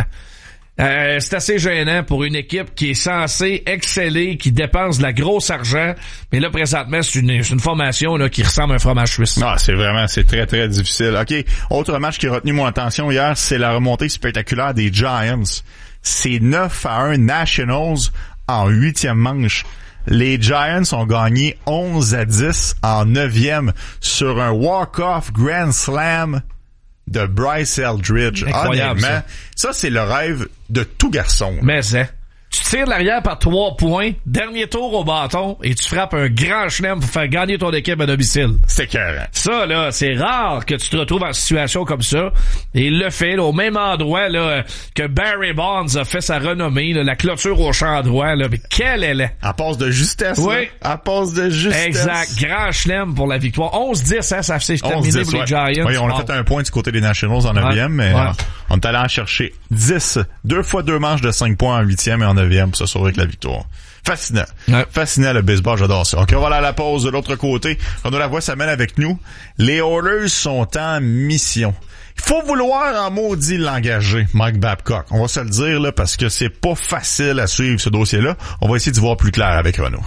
Euh, c'est assez gênant pour une équipe qui est censée exceller, qui dépense de la grosse argent, mais là présentement c'est une, c'est une formation là qui ressemble à un fromage suisse. Ah, c'est vraiment, c'est très très difficile. Ok, autre match qui a retenu mon attention hier, c'est la remontée spectaculaire des Giants. C'est neuf à un Nationals en huitième manche. Les Giants ont gagné onze à dix en neuvième sur un walk-off Grand Slam de Bryce Eldridge. Incroyable, honnêtement, ça, ça c'est le rêve de tout garçon. Mais c'est... Tu tires de l'arrière par trois points, dernier tour au bâton, et tu frappes un grand chelem pour faire gagner ton équipe à domicile. C'est écœurant. Ça, là, c'est rare que tu te retrouves en situation comme ça. Et il le fait, là, au même endroit, là, que Barry Bonds a fait sa renommée, là, la clôture au champ droit, là. Mais quelle elle est! À passe de justesse, oui. Là. À passe de justesse. Exact. Grand chelem pour la victoire. onze dix, hein, ça s'est terminé pour ouais. les Giants. Oui, on a oh. fait un point du côté des Nationals en neuvième, ouais. mais ouais. on est allé en chercher dix. Deux fois deux manches de cinq points en huitième et en neuvième pour se sauver avec la victoire. Fascinant. Ouais. Fascinant le baseball, j'adore ça. OK, on va aller à la pause de l'autre côté. Renaud Lavoie s'amène avec nous. Les Oilers sont en mission. Il faut vouloir en maudit l'engager, Mike Babcock. On va se le dire là parce que c'est pas facile à suivre ce dossier-là. On va essayer d'y voir plus clair avec Renaud.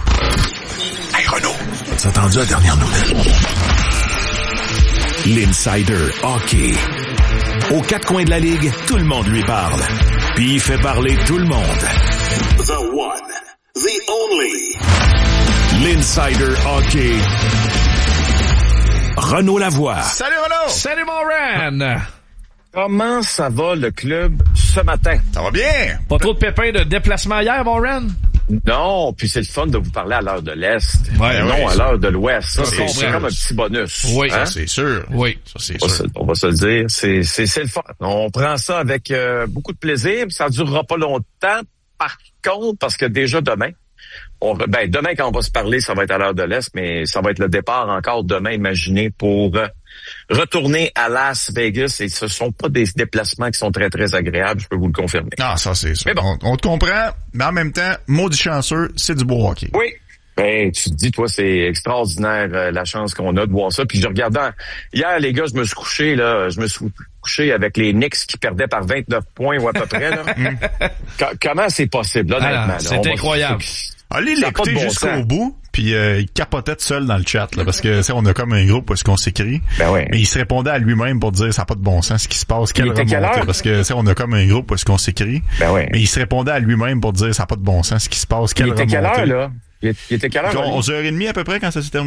Hey Renaud, t'as entendu la dernière nouvelle? L'Insider Hockey. Aux quatre coins de la ligue, tout le monde lui parle. Puis il fait parler tout le monde. The one, the only. L'Insider Hockey. Renaud Lavoie. Salut Renaud! Salut mon Ren! Comment ça va le club ce matin? Ça va bien! Pas trop de pépins de déplacement hier, mon Ren? Non, puis c'est le fun de vous parler à l'heure de l'Est. Ouais, et non ouais, à ça. l'heure de l'Ouest. Ça, Ça, c'est, c'est c'est comme un petit bonus. Oui, hein? Ça, c'est sûr. Oui. Ça, c'est on, va sûr. se, on va se le dire. C'est, c'est, c'est le fun. On prend ça avec euh, beaucoup de plaisir. Ça ne durera pas longtemps. Par contre, parce que déjà demain, on, ben demain quand on va se parler, ça va être à l'heure de l'Est, mais ça va être le départ encore demain, imaginez, pour euh, retourner à Las Vegas. Et ce sont pas des déplacements qui sont très, très agréables, je peux vous le confirmer. Ah, ça, c'est sûr. Mais bon. On, on te comprend, mais en même temps, maudit chanceux, c'est du beau hockey. Oui. Ben, tu te dis, toi, c'est extraordinaire euh, la chance qu'on a de voir ça. Puis je regardais, hier, les gars, je me suis couché, là, je me suis couché avec les Knicks qui perdaient par vingt-neuf points ou à peu près, là. Co- comment c'est possible, là, honnêtement? Ah, là? c'est On va- incroyable. Allez Ça a pas de l'écouter bon jusqu'au sens. bout, puis euh, il capotait tout seul dans le chat, là, parce que, tu sais, on a comme un groupe où est-ce qu'on s'écrit. Ben ouais. Mais il se répondait à lui-même pour dire ça n'a pas de bon sens ce qui se passe, quelle Il était quelle remontée. heure? Parce que, tu sais, on a comme un groupe où est-ce qu'on s'écrit. Ben ouais. Mais il se répondait à lui-même pour dire ça n'a pas de bon sens ce qui se passe, Il quelle était remontée. quelle heure, là? Il il était quelle heure? là, lui? onze heures trente à peu près quand ça s'est terminé.